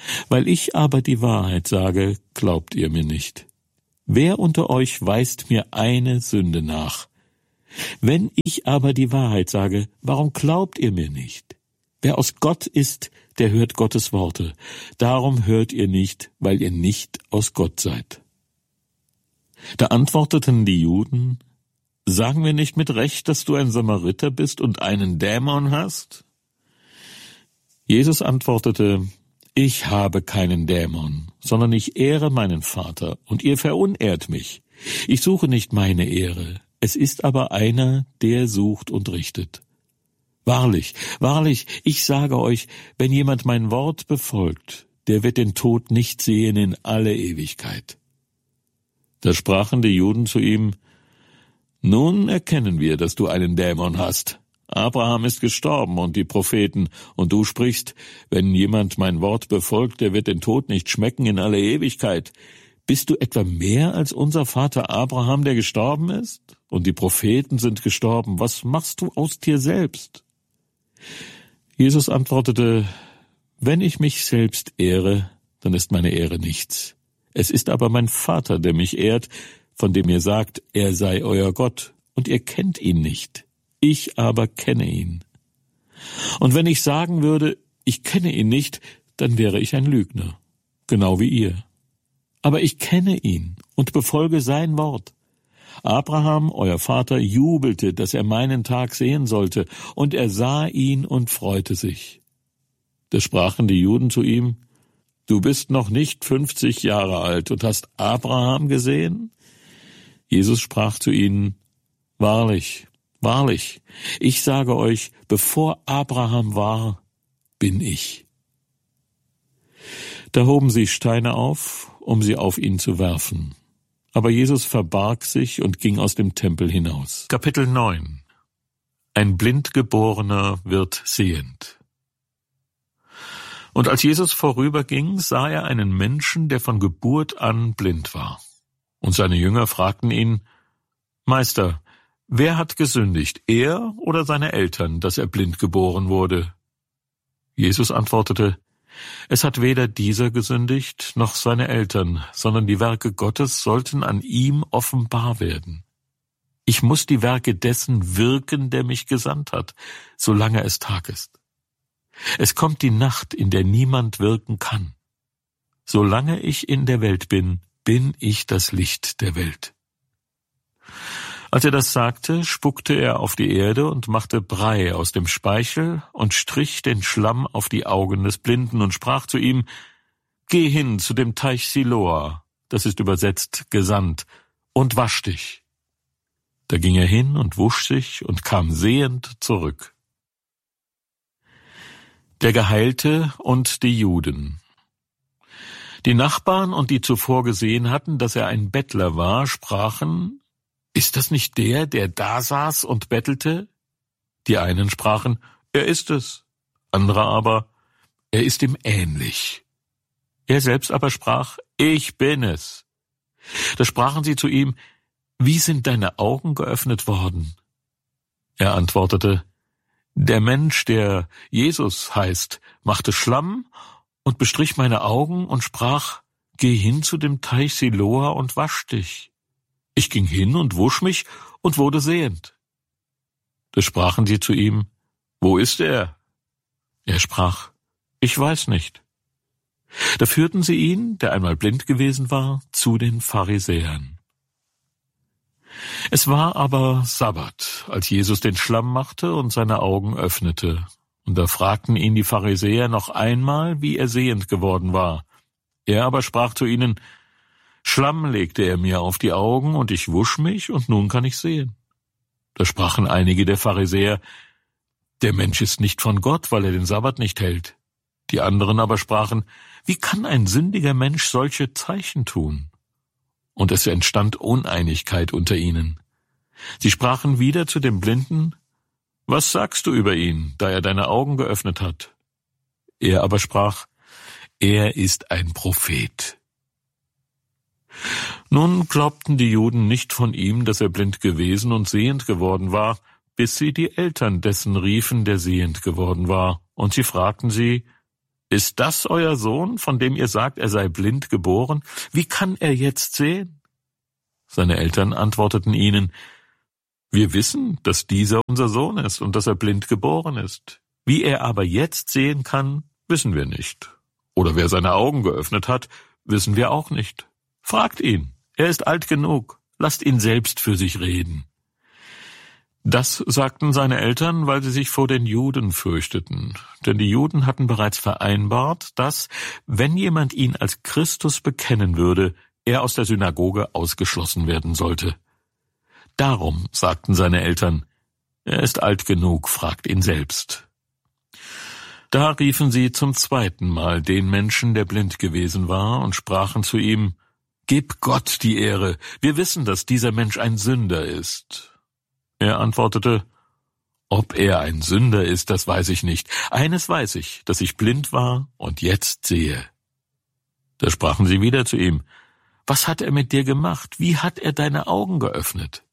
S1: Weil ich aber die Wahrheit sage, glaubt ihr mir nicht. Wer unter euch weist mir eine Sünde nach? Wenn ich aber die Wahrheit sage, warum glaubt ihr mir nicht? Wer aus Gott ist, der hört Gottes Worte. Darum hört ihr nicht, weil ihr nicht aus Gott seid. Da antworteten die Juden: Sagen wir nicht mit Recht, dass du ein Samariter bist und einen Dämon hast? Jesus antwortete: Ich habe keinen Dämon, sondern ich ehre meinen Vater, und ihr verunehrt mich. Ich suche nicht meine Ehre, es ist aber einer, der sucht und richtet. Wahrlich, wahrlich, ich sage euch, wenn jemand mein Wort befolgt, der wird den Tod nicht sehen in alle Ewigkeit. Da sprachen die Juden zu ihm: Nun erkennen wir, dass du einen Dämon hast. Abraham ist gestorben und die Propheten, und du sprichst, wenn jemand mein Wort befolgt, der wird den Tod nicht schmecken in alle Ewigkeit. Bist du etwa mehr als unser Vater Abraham, der gestorben ist? Und die Propheten sind gestorben. Was machst du aus dir selbst? Jesus antwortete: Wenn ich mich selbst ehre, dann ist meine Ehre nichts. Es ist aber mein Vater, der mich ehrt, von dem ihr sagt, er sei euer Gott, und ihr kennt ihn nicht. Ich aber kenne ihn. Und wenn ich sagen würde, ich kenne ihn nicht, dann wäre ich ein Lügner, genau wie ihr. Aber ich kenne ihn und befolge sein Wort. Abraham, euer Vater, jubelte, dass er meinen Tag sehen sollte, und er sah ihn und freute sich. Da sprachen die Juden zu ihm: Du bist noch nicht fünfzig Jahre alt und hast Abraham gesehen? Jesus sprach zu ihnen: Wahrlich, wahrlich, ich sage euch, bevor Abraham war, bin ich. Da hoben sie Steine auf, um sie auf ihn zu werfen. Aber Jesus verbarg sich und ging aus dem Tempel hinaus. Kapitel neun. Ein Blindgeborener wird sehend. Und als Jesus vorüberging, sah er einen Menschen, der von Geburt an blind war. Und seine Jünger fragten ihn: Meister, wer hat gesündigt, er oder seine Eltern, dass er blind geboren wurde? Jesus antwortete: Es hat weder dieser gesündigt, noch seine Eltern, sondern die Werke Gottes sollten an ihm offenbar werden. Ich muss die Werke dessen wirken, der mich gesandt hat, solange es Tag ist. Es kommt die Nacht, in der niemand wirken kann. Solange ich in der Welt bin, bin ich das Licht der Welt. Als er das sagte, spuckte er auf die Erde und machte Brei aus dem Speichel und strich den Schlamm auf die Augen des Blinden und sprach zu ihm: Geh hin zu dem Teich Siloa, das ist übersetzt gesandt, und wasch dich. Da ging er hin und wusch sich und kam sehend zurück. Der Geheilte und die Juden. Die Nachbarn und die zuvor gesehen hatten, dass er ein Bettler war, sprachen: Ist das nicht der, der da saß und bettelte? Die einen sprachen: Er ist es. Andere aber: Er ist ihm ähnlich. Er selbst aber sprach: Ich bin es. Da sprachen sie zu ihm: Wie sind deine Augen geöffnet worden? Er antwortete: Der Mensch, der Jesus heißt, machte Schlamm und bestrich meine Augen und sprach: Geh hin zu dem Teich Siloa und wasch dich. Ich ging hin und wusch mich und wurde sehend. Da sprachen sie zu ihm: Wo ist er? Er sprach: Ich weiß nicht. Da führten sie ihn, der einmal blind gewesen war, zu den Pharisäern. Es war aber Sabbat, als Jesus den Schlamm machte und seine Augen öffnete. Und da fragten ihn die Pharisäer noch einmal, wie er sehend geworden war. Er aber sprach zu ihnen: Schlamm legte er mir auf die Augen, und ich wusch mich, und nun kann ich sehen. Da sprachen einige der Pharisäer: Der Mensch ist nicht von Gott, weil er den Sabbat nicht hält. Die anderen aber sprachen: Wie kann ein sündiger Mensch solche Zeichen tun? Und es entstand Uneinigkeit unter ihnen. Sie sprachen wieder zu dem Blinden: Was sagst du über ihn, da er deine Augen geöffnet hat? Er aber sprach: Er ist ein Prophet. Nun glaubten die Juden nicht von ihm, dass er blind gewesen und sehend geworden war, bis sie die Eltern dessen riefen, der sehend geworden war, und sie fragten sie: Ist das euer Sohn, von dem ihr sagt, er sei blind geboren? Wie kann er jetzt sehen?« Seine Eltern antworteten ihnen: »Wir wissen, dass dieser unser Sohn ist und dass er blind geboren ist. Wie er aber jetzt sehen kann, wissen wir nicht. Oder wer seine Augen geöffnet hat, wissen wir auch nicht. Fragt ihn, er ist alt genug, lasst ihn selbst für sich reden.« Das sagten seine Eltern, weil sie sich vor den Juden fürchteten. Denn die Juden hatten bereits vereinbart, dass, wenn jemand ihn als Christus bekennen würde, er aus der Synagoge ausgeschlossen werden sollte. Darum sagten seine Eltern: »Er ist alt genug, fragt ihn selbst.« Da riefen sie zum zweiten Mal den Menschen, der blind gewesen war, und sprachen zu ihm: »Gib Gott die Ehre, wir wissen, dass dieser Mensch ein Sünder ist.« Er antwortete: »Ob er ein Sünder ist, das weiß ich nicht. Eines weiß ich, dass ich blind war und jetzt sehe.« Da sprachen sie wieder zu ihm: »Was hat er mit dir gemacht? Wie hat er deine Augen geöffnet?«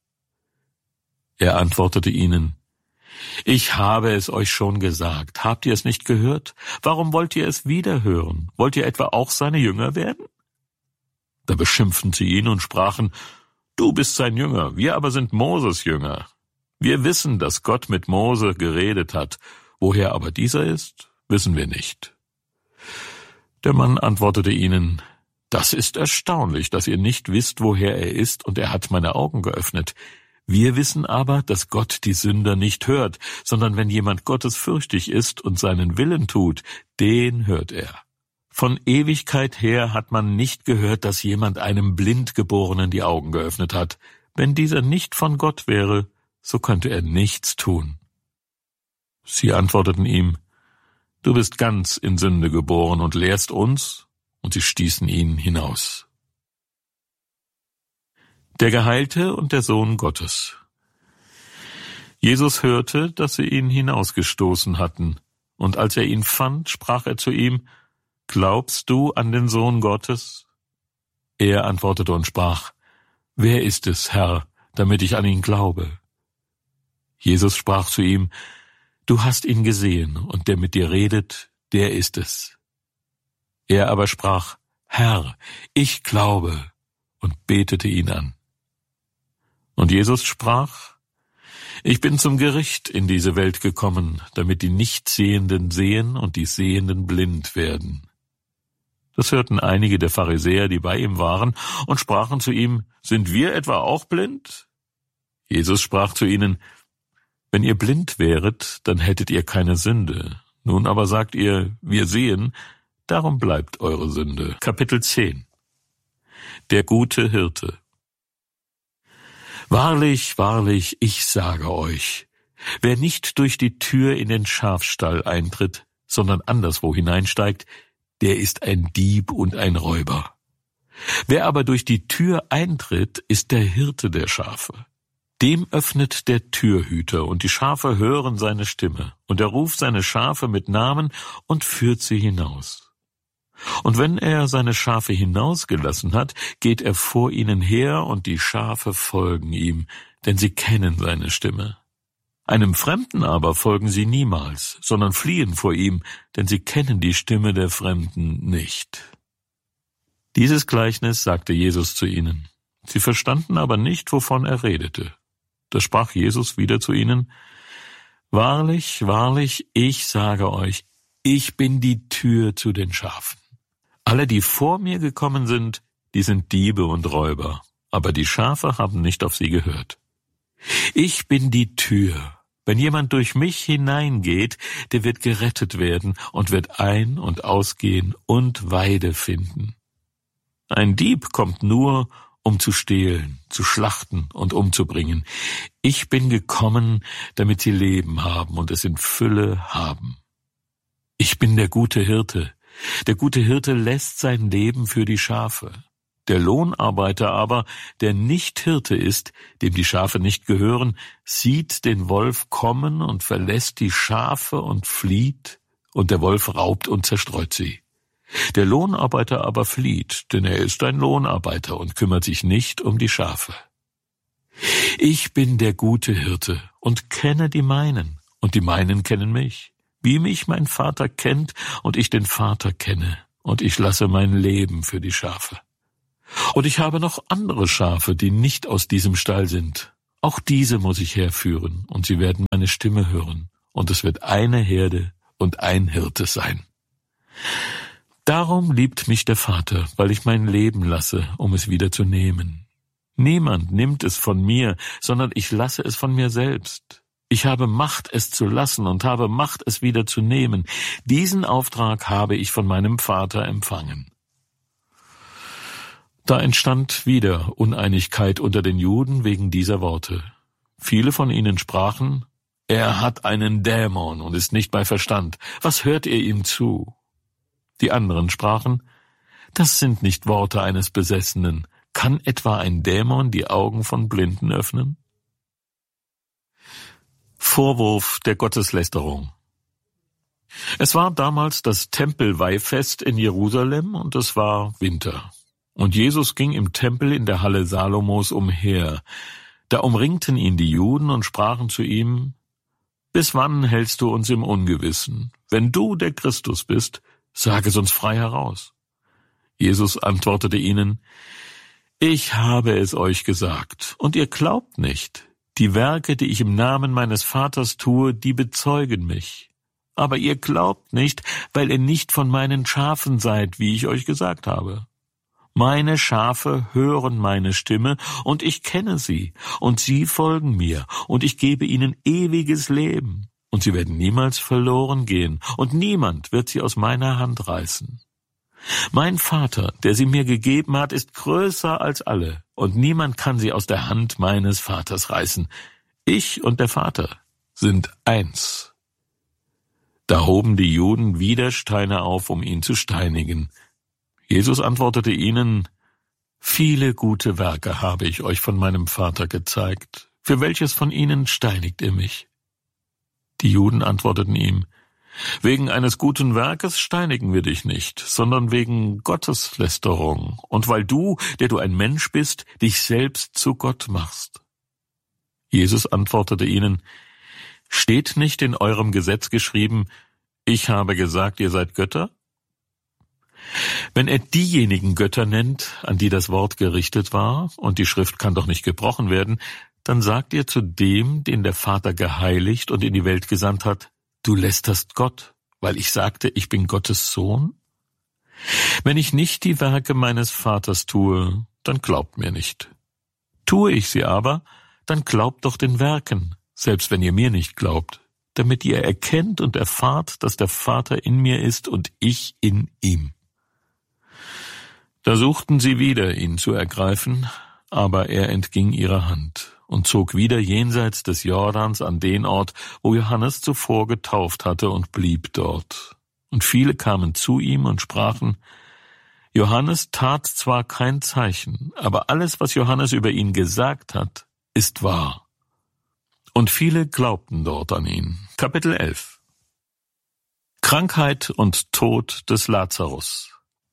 S1: Er antwortete ihnen: »Ich habe es euch schon gesagt. Habt ihr es nicht gehört? Warum wollt ihr es wieder hören? Wollt ihr etwa auch seine Jünger werden?« Da beschimpften sie ihn und sprachen: »Du bist sein Jünger, wir aber sind Moses Jünger. Wir wissen, dass Gott mit Mose geredet hat. Woher aber dieser ist, wissen wir nicht.« Der Mann antwortete ihnen: »Das ist erstaunlich, dass ihr nicht wisst, woher er ist, und er hat meine Augen geöffnet. Wir wissen aber, dass Gott die Sünder nicht hört, sondern wenn jemand gottesfürchtig ist und seinen Willen tut, den hört er. Von Ewigkeit her hat man nicht gehört, dass jemand einem Blindgeborenen die Augen geöffnet hat. Wenn dieser nicht von Gott wäre, so könnte er nichts tun.« Sie antworteten ihm: »Du bist ganz in Sünde geboren und lehrst uns?« Und sie stießen ihn hinaus. Der Geheilte und der Sohn Gottes. Jesus hörte, dass sie ihn hinausgestoßen hatten, und als er ihn fand, sprach er zu ihm: »Glaubst du an den Sohn Gottes?« Er antwortete und sprach: »Wer ist es, Herr, damit ich an ihn glaube?« Jesus sprach zu ihm: »Du hast ihn gesehen, und der mit dir redet, der ist es.« Er aber sprach: »Herr, ich glaube«, und betete ihn an. Und Jesus sprach: »Ich bin zum Gericht in diese Welt gekommen, damit die Nichtsehenden sehen und die Sehenden blind werden.« Das hörten einige der Pharisäer, die bei ihm waren, und sprachen zu ihm: »Sind wir etwa auch blind?« Jesus sprach zu ihnen: »Wenn ihr blind wäret, dann hättet ihr keine Sünde. Nun aber sagt ihr: Wir sehen, darum bleibt eure Sünde.« Kapitel zehn. Der gute Hirte. »Wahrlich, wahrlich, ich sage euch, wer nicht durch die Tür in den Schafstall eintritt, sondern anderswo hineinsteigt, der ist ein Dieb und ein Räuber. Wer aber durch die Tür eintritt, ist der Hirte der Schafe. Dem öffnet der Türhüter, und die Schafe hören seine Stimme, und er ruft seine Schafe mit Namen und führt sie hinaus. Und wenn er seine Schafe hinausgelassen hat, geht er vor ihnen her, und die Schafe folgen ihm, denn sie kennen seine Stimme. Einem Fremden aber folgen sie niemals, sondern fliehen vor ihm, denn sie kennen die Stimme der Fremden nicht.« Dieses Gleichnis sagte Jesus zu ihnen. Sie verstanden aber nicht, wovon er redete. Da sprach Jesus wieder zu ihnen: »Wahrlich, wahrlich, ich sage euch, ich bin die Tür zu den Schafen. Alle, die vor mir gekommen sind, die sind Diebe und Räuber, aber die Schafe haben nicht auf sie gehört. Ich bin die Tür. Wenn jemand durch mich hineingeht, der wird gerettet werden und wird ein- und ausgehen und Weide finden. Ein Dieb kommt nur, um zu stehlen, zu schlachten und umzubringen. Ich bin gekommen, damit sie Leben haben und es in Fülle haben. Ich bin der gute Hirte. Der gute Hirte lässt sein Leben für die Schafe. Der Lohnarbeiter aber, der nicht Hirte ist, dem die Schafe nicht gehören, sieht den Wolf kommen und verlässt die Schafe und flieht, und der Wolf raubt und zerstreut sie. Der Lohnarbeiter aber flieht, denn er ist ein Lohnarbeiter und kümmert sich nicht um die Schafe. Ich bin der gute Hirte und kenne die meinen, und die meinen kennen mich. wie mich mein Vater kennt und ich den Vater kenne, und ich lasse mein Leben für die Schafe. Und ich habe noch andere Schafe, die nicht aus diesem Stall sind. Auch diese muss ich herführen, und sie werden meine Stimme hören, und es wird eine Herde und ein Hirte sein. Darum liebt mich der Vater, weil ich mein Leben lasse, um es wieder zu nehmen. Niemand nimmt es von mir, sondern ich lasse es von mir selbst. Ich habe Macht, es zu lassen, und habe Macht, es wieder zu nehmen. Diesen Auftrag habe ich von meinem Vater empfangen. Da entstand wieder Uneinigkeit unter den Juden wegen dieser Worte. Viele von ihnen sprachen, er hat einen Dämon und ist nicht bei Verstand. Was hört ihr ihm zu? Die anderen sprachen, das sind nicht Worte eines Besessenen. Kann etwa ein Dämon die Augen von Blinden öffnen? Vorwurf der Gotteslästerung. Es war damals das Tempelweihfest in Jerusalem und es war Winter. Und Jesus ging im Tempel in der Halle Salomos umher. Da umringten ihn die Juden und sprachen zu ihm, bis wann hältst du uns im Ungewissen? Wenn du der Christus bist, sag es uns frei heraus. Jesus antwortete ihnen, ich habe es euch gesagt, und ihr glaubt nicht. Die Werke, die ich im Namen meines Vaters tue, die bezeugen mich. Aber ihr glaubt nicht, weil ihr nicht von meinen Schafen seid, wie ich euch gesagt habe. Meine Schafe hören meine Stimme, und ich kenne sie, und sie folgen mir, und ich gebe ihnen ewiges Leben, und sie werden niemals verloren gehen, und niemand wird sie aus meiner Hand reißen. Mein Vater, der sie mir gegeben hat, ist größer als alle, und niemand kann sie aus der Hand meines Vaters reißen. Ich und der Vater sind eins. Da hoben die Juden wieder Steine auf, um ihn zu steinigen. Jesus antwortete ihnen, viele gute Werke habe ich euch von meinem Vater gezeigt. Für welches von ihnen steinigt ihr mich? Die Juden antworteten ihm, wegen eines guten Werkes steinigen wir dich nicht, sondern wegen Gotteslästerung und weil du, der du ein Mensch bist, dich selbst zu Gott machst. Jesus antwortete ihnen, steht nicht in eurem Gesetz geschrieben, ich habe gesagt, ihr seid Götter? Wenn er diejenigen Götter nennt, an die das Wort gerichtet war, und die Schrift kann doch nicht gebrochen werden, dann sagt ihr zu dem, den der Vater geheiligt und in die Welt gesandt hat, du lästerst Gott, weil ich sagte, ich bin Gottes Sohn? Wenn ich nicht die Werke meines Vaters tue, dann glaubt mir nicht. Tue ich sie aber, dann glaubt doch den Werken, selbst wenn ihr mir nicht glaubt, damit ihr erkennt und erfahrt, dass der Vater in mir ist und ich in ihm. Da suchten sie wieder, ihn zu ergreifen, aber er entging ihrer Hand und zog wieder jenseits des Jordans an den Ort, wo Johannes zuvor getauft hatte, und blieb dort. Und viele kamen zu ihm und sprachen, Johannes tat zwar kein Zeichen, aber alles, was Johannes über ihn gesagt hat, ist wahr. Und viele glaubten dort an ihn. Kapitel elf. Krankheit und Tod des Lazarus.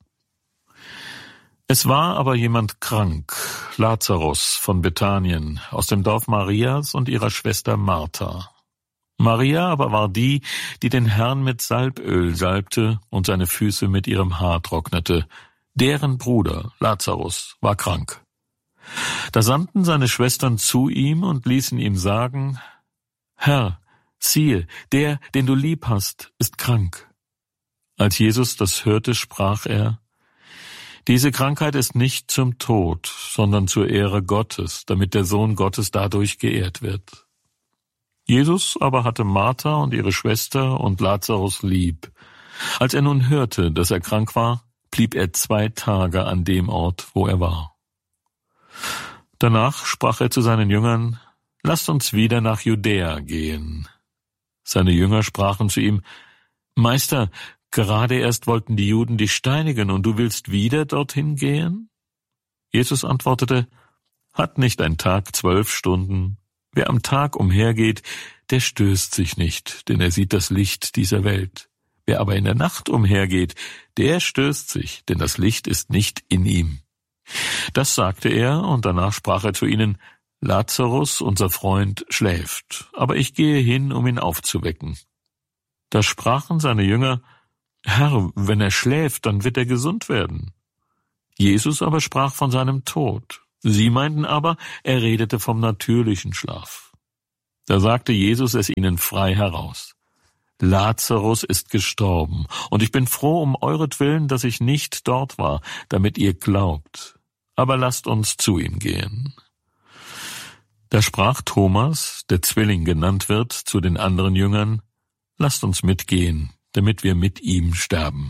S1: Es war aber jemand krank, Lazarus von Bethanien, aus dem Dorf Marias und ihrer Schwester Martha. Maria aber war die, die den Herrn mit Salböl salbte und seine Füße mit ihrem Haar trocknete. Deren Bruder, Lazarus, war krank. Da sandten seine Schwestern zu ihm und ließen ihm sagen, Herr, siehe, der, den du lieb hast, ist krank. Als Jesus das hörte, sprach er, diese Krankheit ist nicht zum Tod, sondern zur Ehre Gottes, damit der Sohn Gottes dadurch geehrt wird. Jesus aber hatte Martha und ihre Schwester und Lazarus lieb. Als er nun hörte, dass er krank war, blieb er zwei Tage an dem Ort, wo er war. Danach sprach er zu seinen Jüngern, lasst uns wieder nach Judäa gehen. Seine Jünger sprachen zu ihm, Meister, gerade erst wollten die Juden dich steinigen, und du willst wieder dorthin gehen? Jesus antwortete, hat nicht ein Tag zwölf Stunden? Wer am Tag umhergeht, der stößt sich nicht, denn er sieht das Licht dieser Welt. Wer aber in der Nacht umhergeht, der stößt sich, denn das Licht ist nicht in ihm. Das sagte er, und danach sprach er zu ihnen, Lazarus, unser Freund, schläft, aber ich gehe hin, um ihn aufzuwecken. Da sprachen seine Jünger: Herr, wenn er schläft, dann wird er gesund werden. Jesus aber sprach von seinem Tod. Sie meinten aber, er redete vom natürlichen Schlaf. Da sagte Jesus es ihnen frei heraus: Lazarus ist gestorben, und ich bin froh um euretwillen, dass ich nicht dort war, damit ihr glaubt. Aber lasst uns zu ihm gehen. Da sprach Thomas, der Zwilling genannt wird, zu den anderen Jüngern: Lasst uns mitgehen, damit wir mit ihm sterben.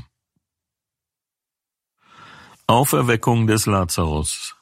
S1: Auferweckung des Lazarus.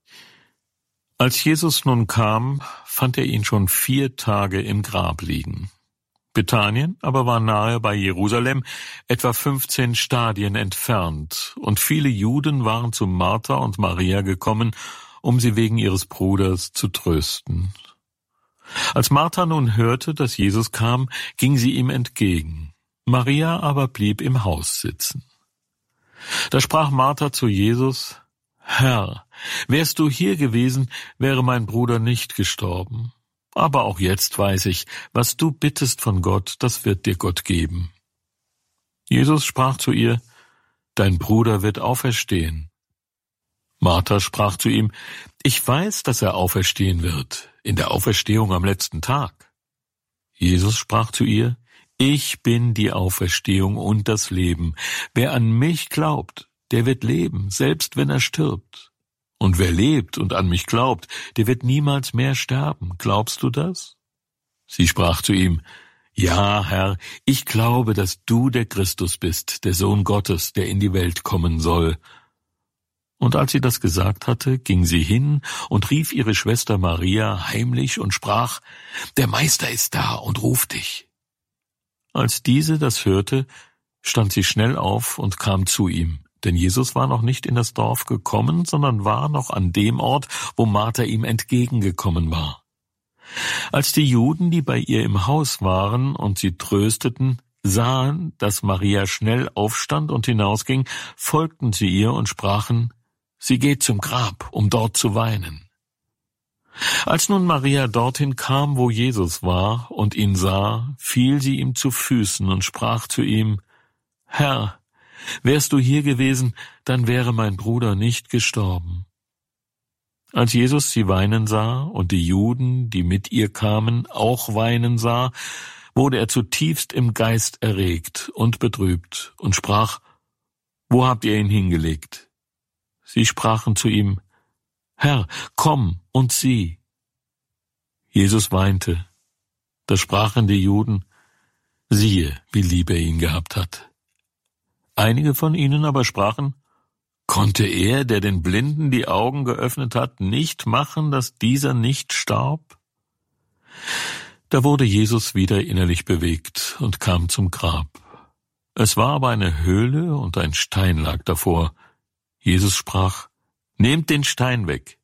S1: Als Jesus nun kam, fand er ihn schon vier Tage im Grab liegen. Bethanien aber war nahe bei Jerusalem, etwa fünfzehn Stadien entfernt, und viele Juden waren zu Martha und Maria gekommen, um sie wegen ihres Bruders zu trösten. Als Martha nun hörte, dass Jesus kam, ging sie ihm entgegen. Maria aber blieb im Haus sitzen. Da sprach Martha zu Jesus: Herr, wärst du hier gewesen, wäre mein Bruder nicht gestorben. Aber auch jetzt weiß ich, was du bittest von Gott, das wird dir Gott geben. Jesus sprach zu ihr: Dein Bruder wird auferstehen. Martha sprach zu ihm: Ich weiß, dass er auferstehen wird, in der Auferstehung am letzten Tag. Jesus sprach zu ihr: Ich bin die Auferstehung und das Leben. Wer an mich glaubt, der wird leben, selbst wenn er stirbt. Und wer lebt und an mich glaubt, der wird niemals mehr sterben. Glaubst du das? Sie sprach zu ihm: Ja, Herr, ich glaube, dass du der Christus bist, der Sohn Gottes, der in die Welt kommen soll. Und als sie das gesagt hatte, ging sie hin und rief ihre Schwester Maria heimlich und sprach: Der Meister ist da und ruft dich. Als diese das hörte, stand sie schnell auf und kam zu ihm. Denn Jesus war noch nicht in das Dorf gekommen, sondern war noch an dem Ort, wo Martha ihm entgegengekommen war. Als die Juden, die bei ihr im Haus waren und sie trösteten, sahen, dass Maria schnell aufstand und hinausging, folgten sie ihr und sprachen: Sie geht zum Grab, um dort zu weinen. Als nun Maria dorthin kam, wo Jesus war, und ihn sah, fiel sie ihm zu Füßen und sprach zu ihm: Herr, wärst du hier gewesen, dann wäre mein Bruder nicht gestorben. Als Jesus sie weinen sah und die Juden, die mit ihr kamen, auch weinen sah, wurde er zutiefst im Geist erregt und betrübt und sprach: Wo habt ihr ihn hingelegt? Sie sprachen zu ihm: Herr, komm und sieh. Jesus weinte. Da sprachen die Juden: Siehe, wie lieb er ihn gehabt hat. Einige von ihnen aber sprachen: Konnte er, der den Blinden die Augen geöffnet hat, nicht machen, dass dieser nicht starb? Da wurde Jesus wieder innerlich bewegt und kam zum Grab. Es war aber eine Höhle und ein Stein lag davor. Jesus sprach: Nehmt den Stein weg.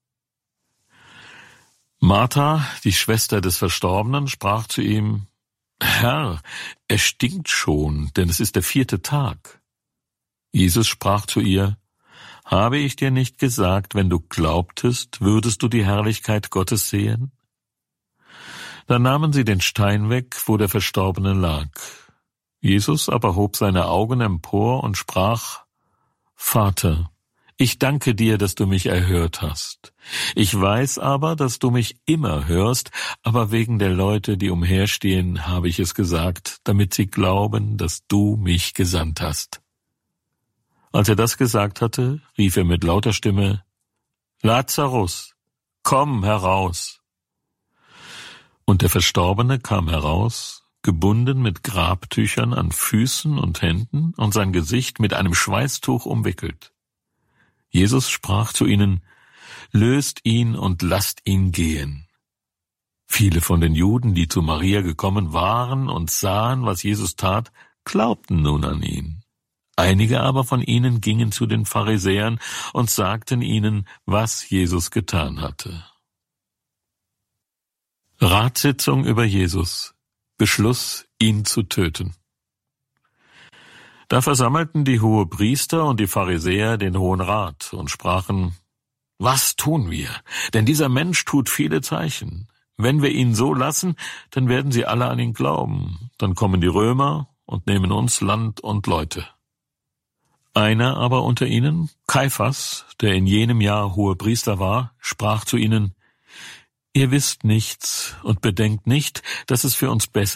S1: Martha, die Schwester des Verstorbenen, sprach zu ihm: Herr, er stinkt schon, denn es ist der vierte Tag. Jesus sprach zu ihr: Habe ich dir nicht gesagt, wenn du glaubtest, würdest du die Herrlichkeit Gottes sehen? Da nahmen sie den Stein weg, wo der Verstorbene lag. Jesus aber hob seine Augen empor und sprach: Vater, ich danke dir, dass du mich erhört hast. Ich weiß aber, dass du mich immer hörst, aber wegen der Leute, die umherstehen, habe ich es gesagt, damit sie glauben, dass du mich gesandt hast. Als er das gesagt hatte, rief er mit lauter Stimme: Lazarus, komm heraus! Und der Verstorbene kam heraus, gebunden mit Grabtüchern an Füßen und Händen und sein Gesicht mit einem Schweißtuch umwickelt. Jesus sprach zu ihnen: Löst ihn und lasst ihn gehen. Viele von den Juden, die zu Maria gekommen waren und sahen, was Jesus tat, glaubten nun an ihn. Einige aber von ihnen gingen zu den Pharisäern und sagten ihnen, was Jesus getan hatte. Ratssitzung über Jesus. Beschluss, ihn zu töten. Da versammelten die Hohepriester und die Pharisäer den Hohen Rat und sprachen: Was tun wir? Denn dieser Mensch tut viele Zeichen. Wenn wir ihn so lassen, dann werden sie alle an ihn glauben. Dann kommen die Römer und nehmen uns Land und Leute. Einer aber unter ihnen, Kaiphas, der in jenem Jahr Hohepriester war, sprach zu ihnen: Ihr wisst nichts und bedenkt nicht, dass es für uns besser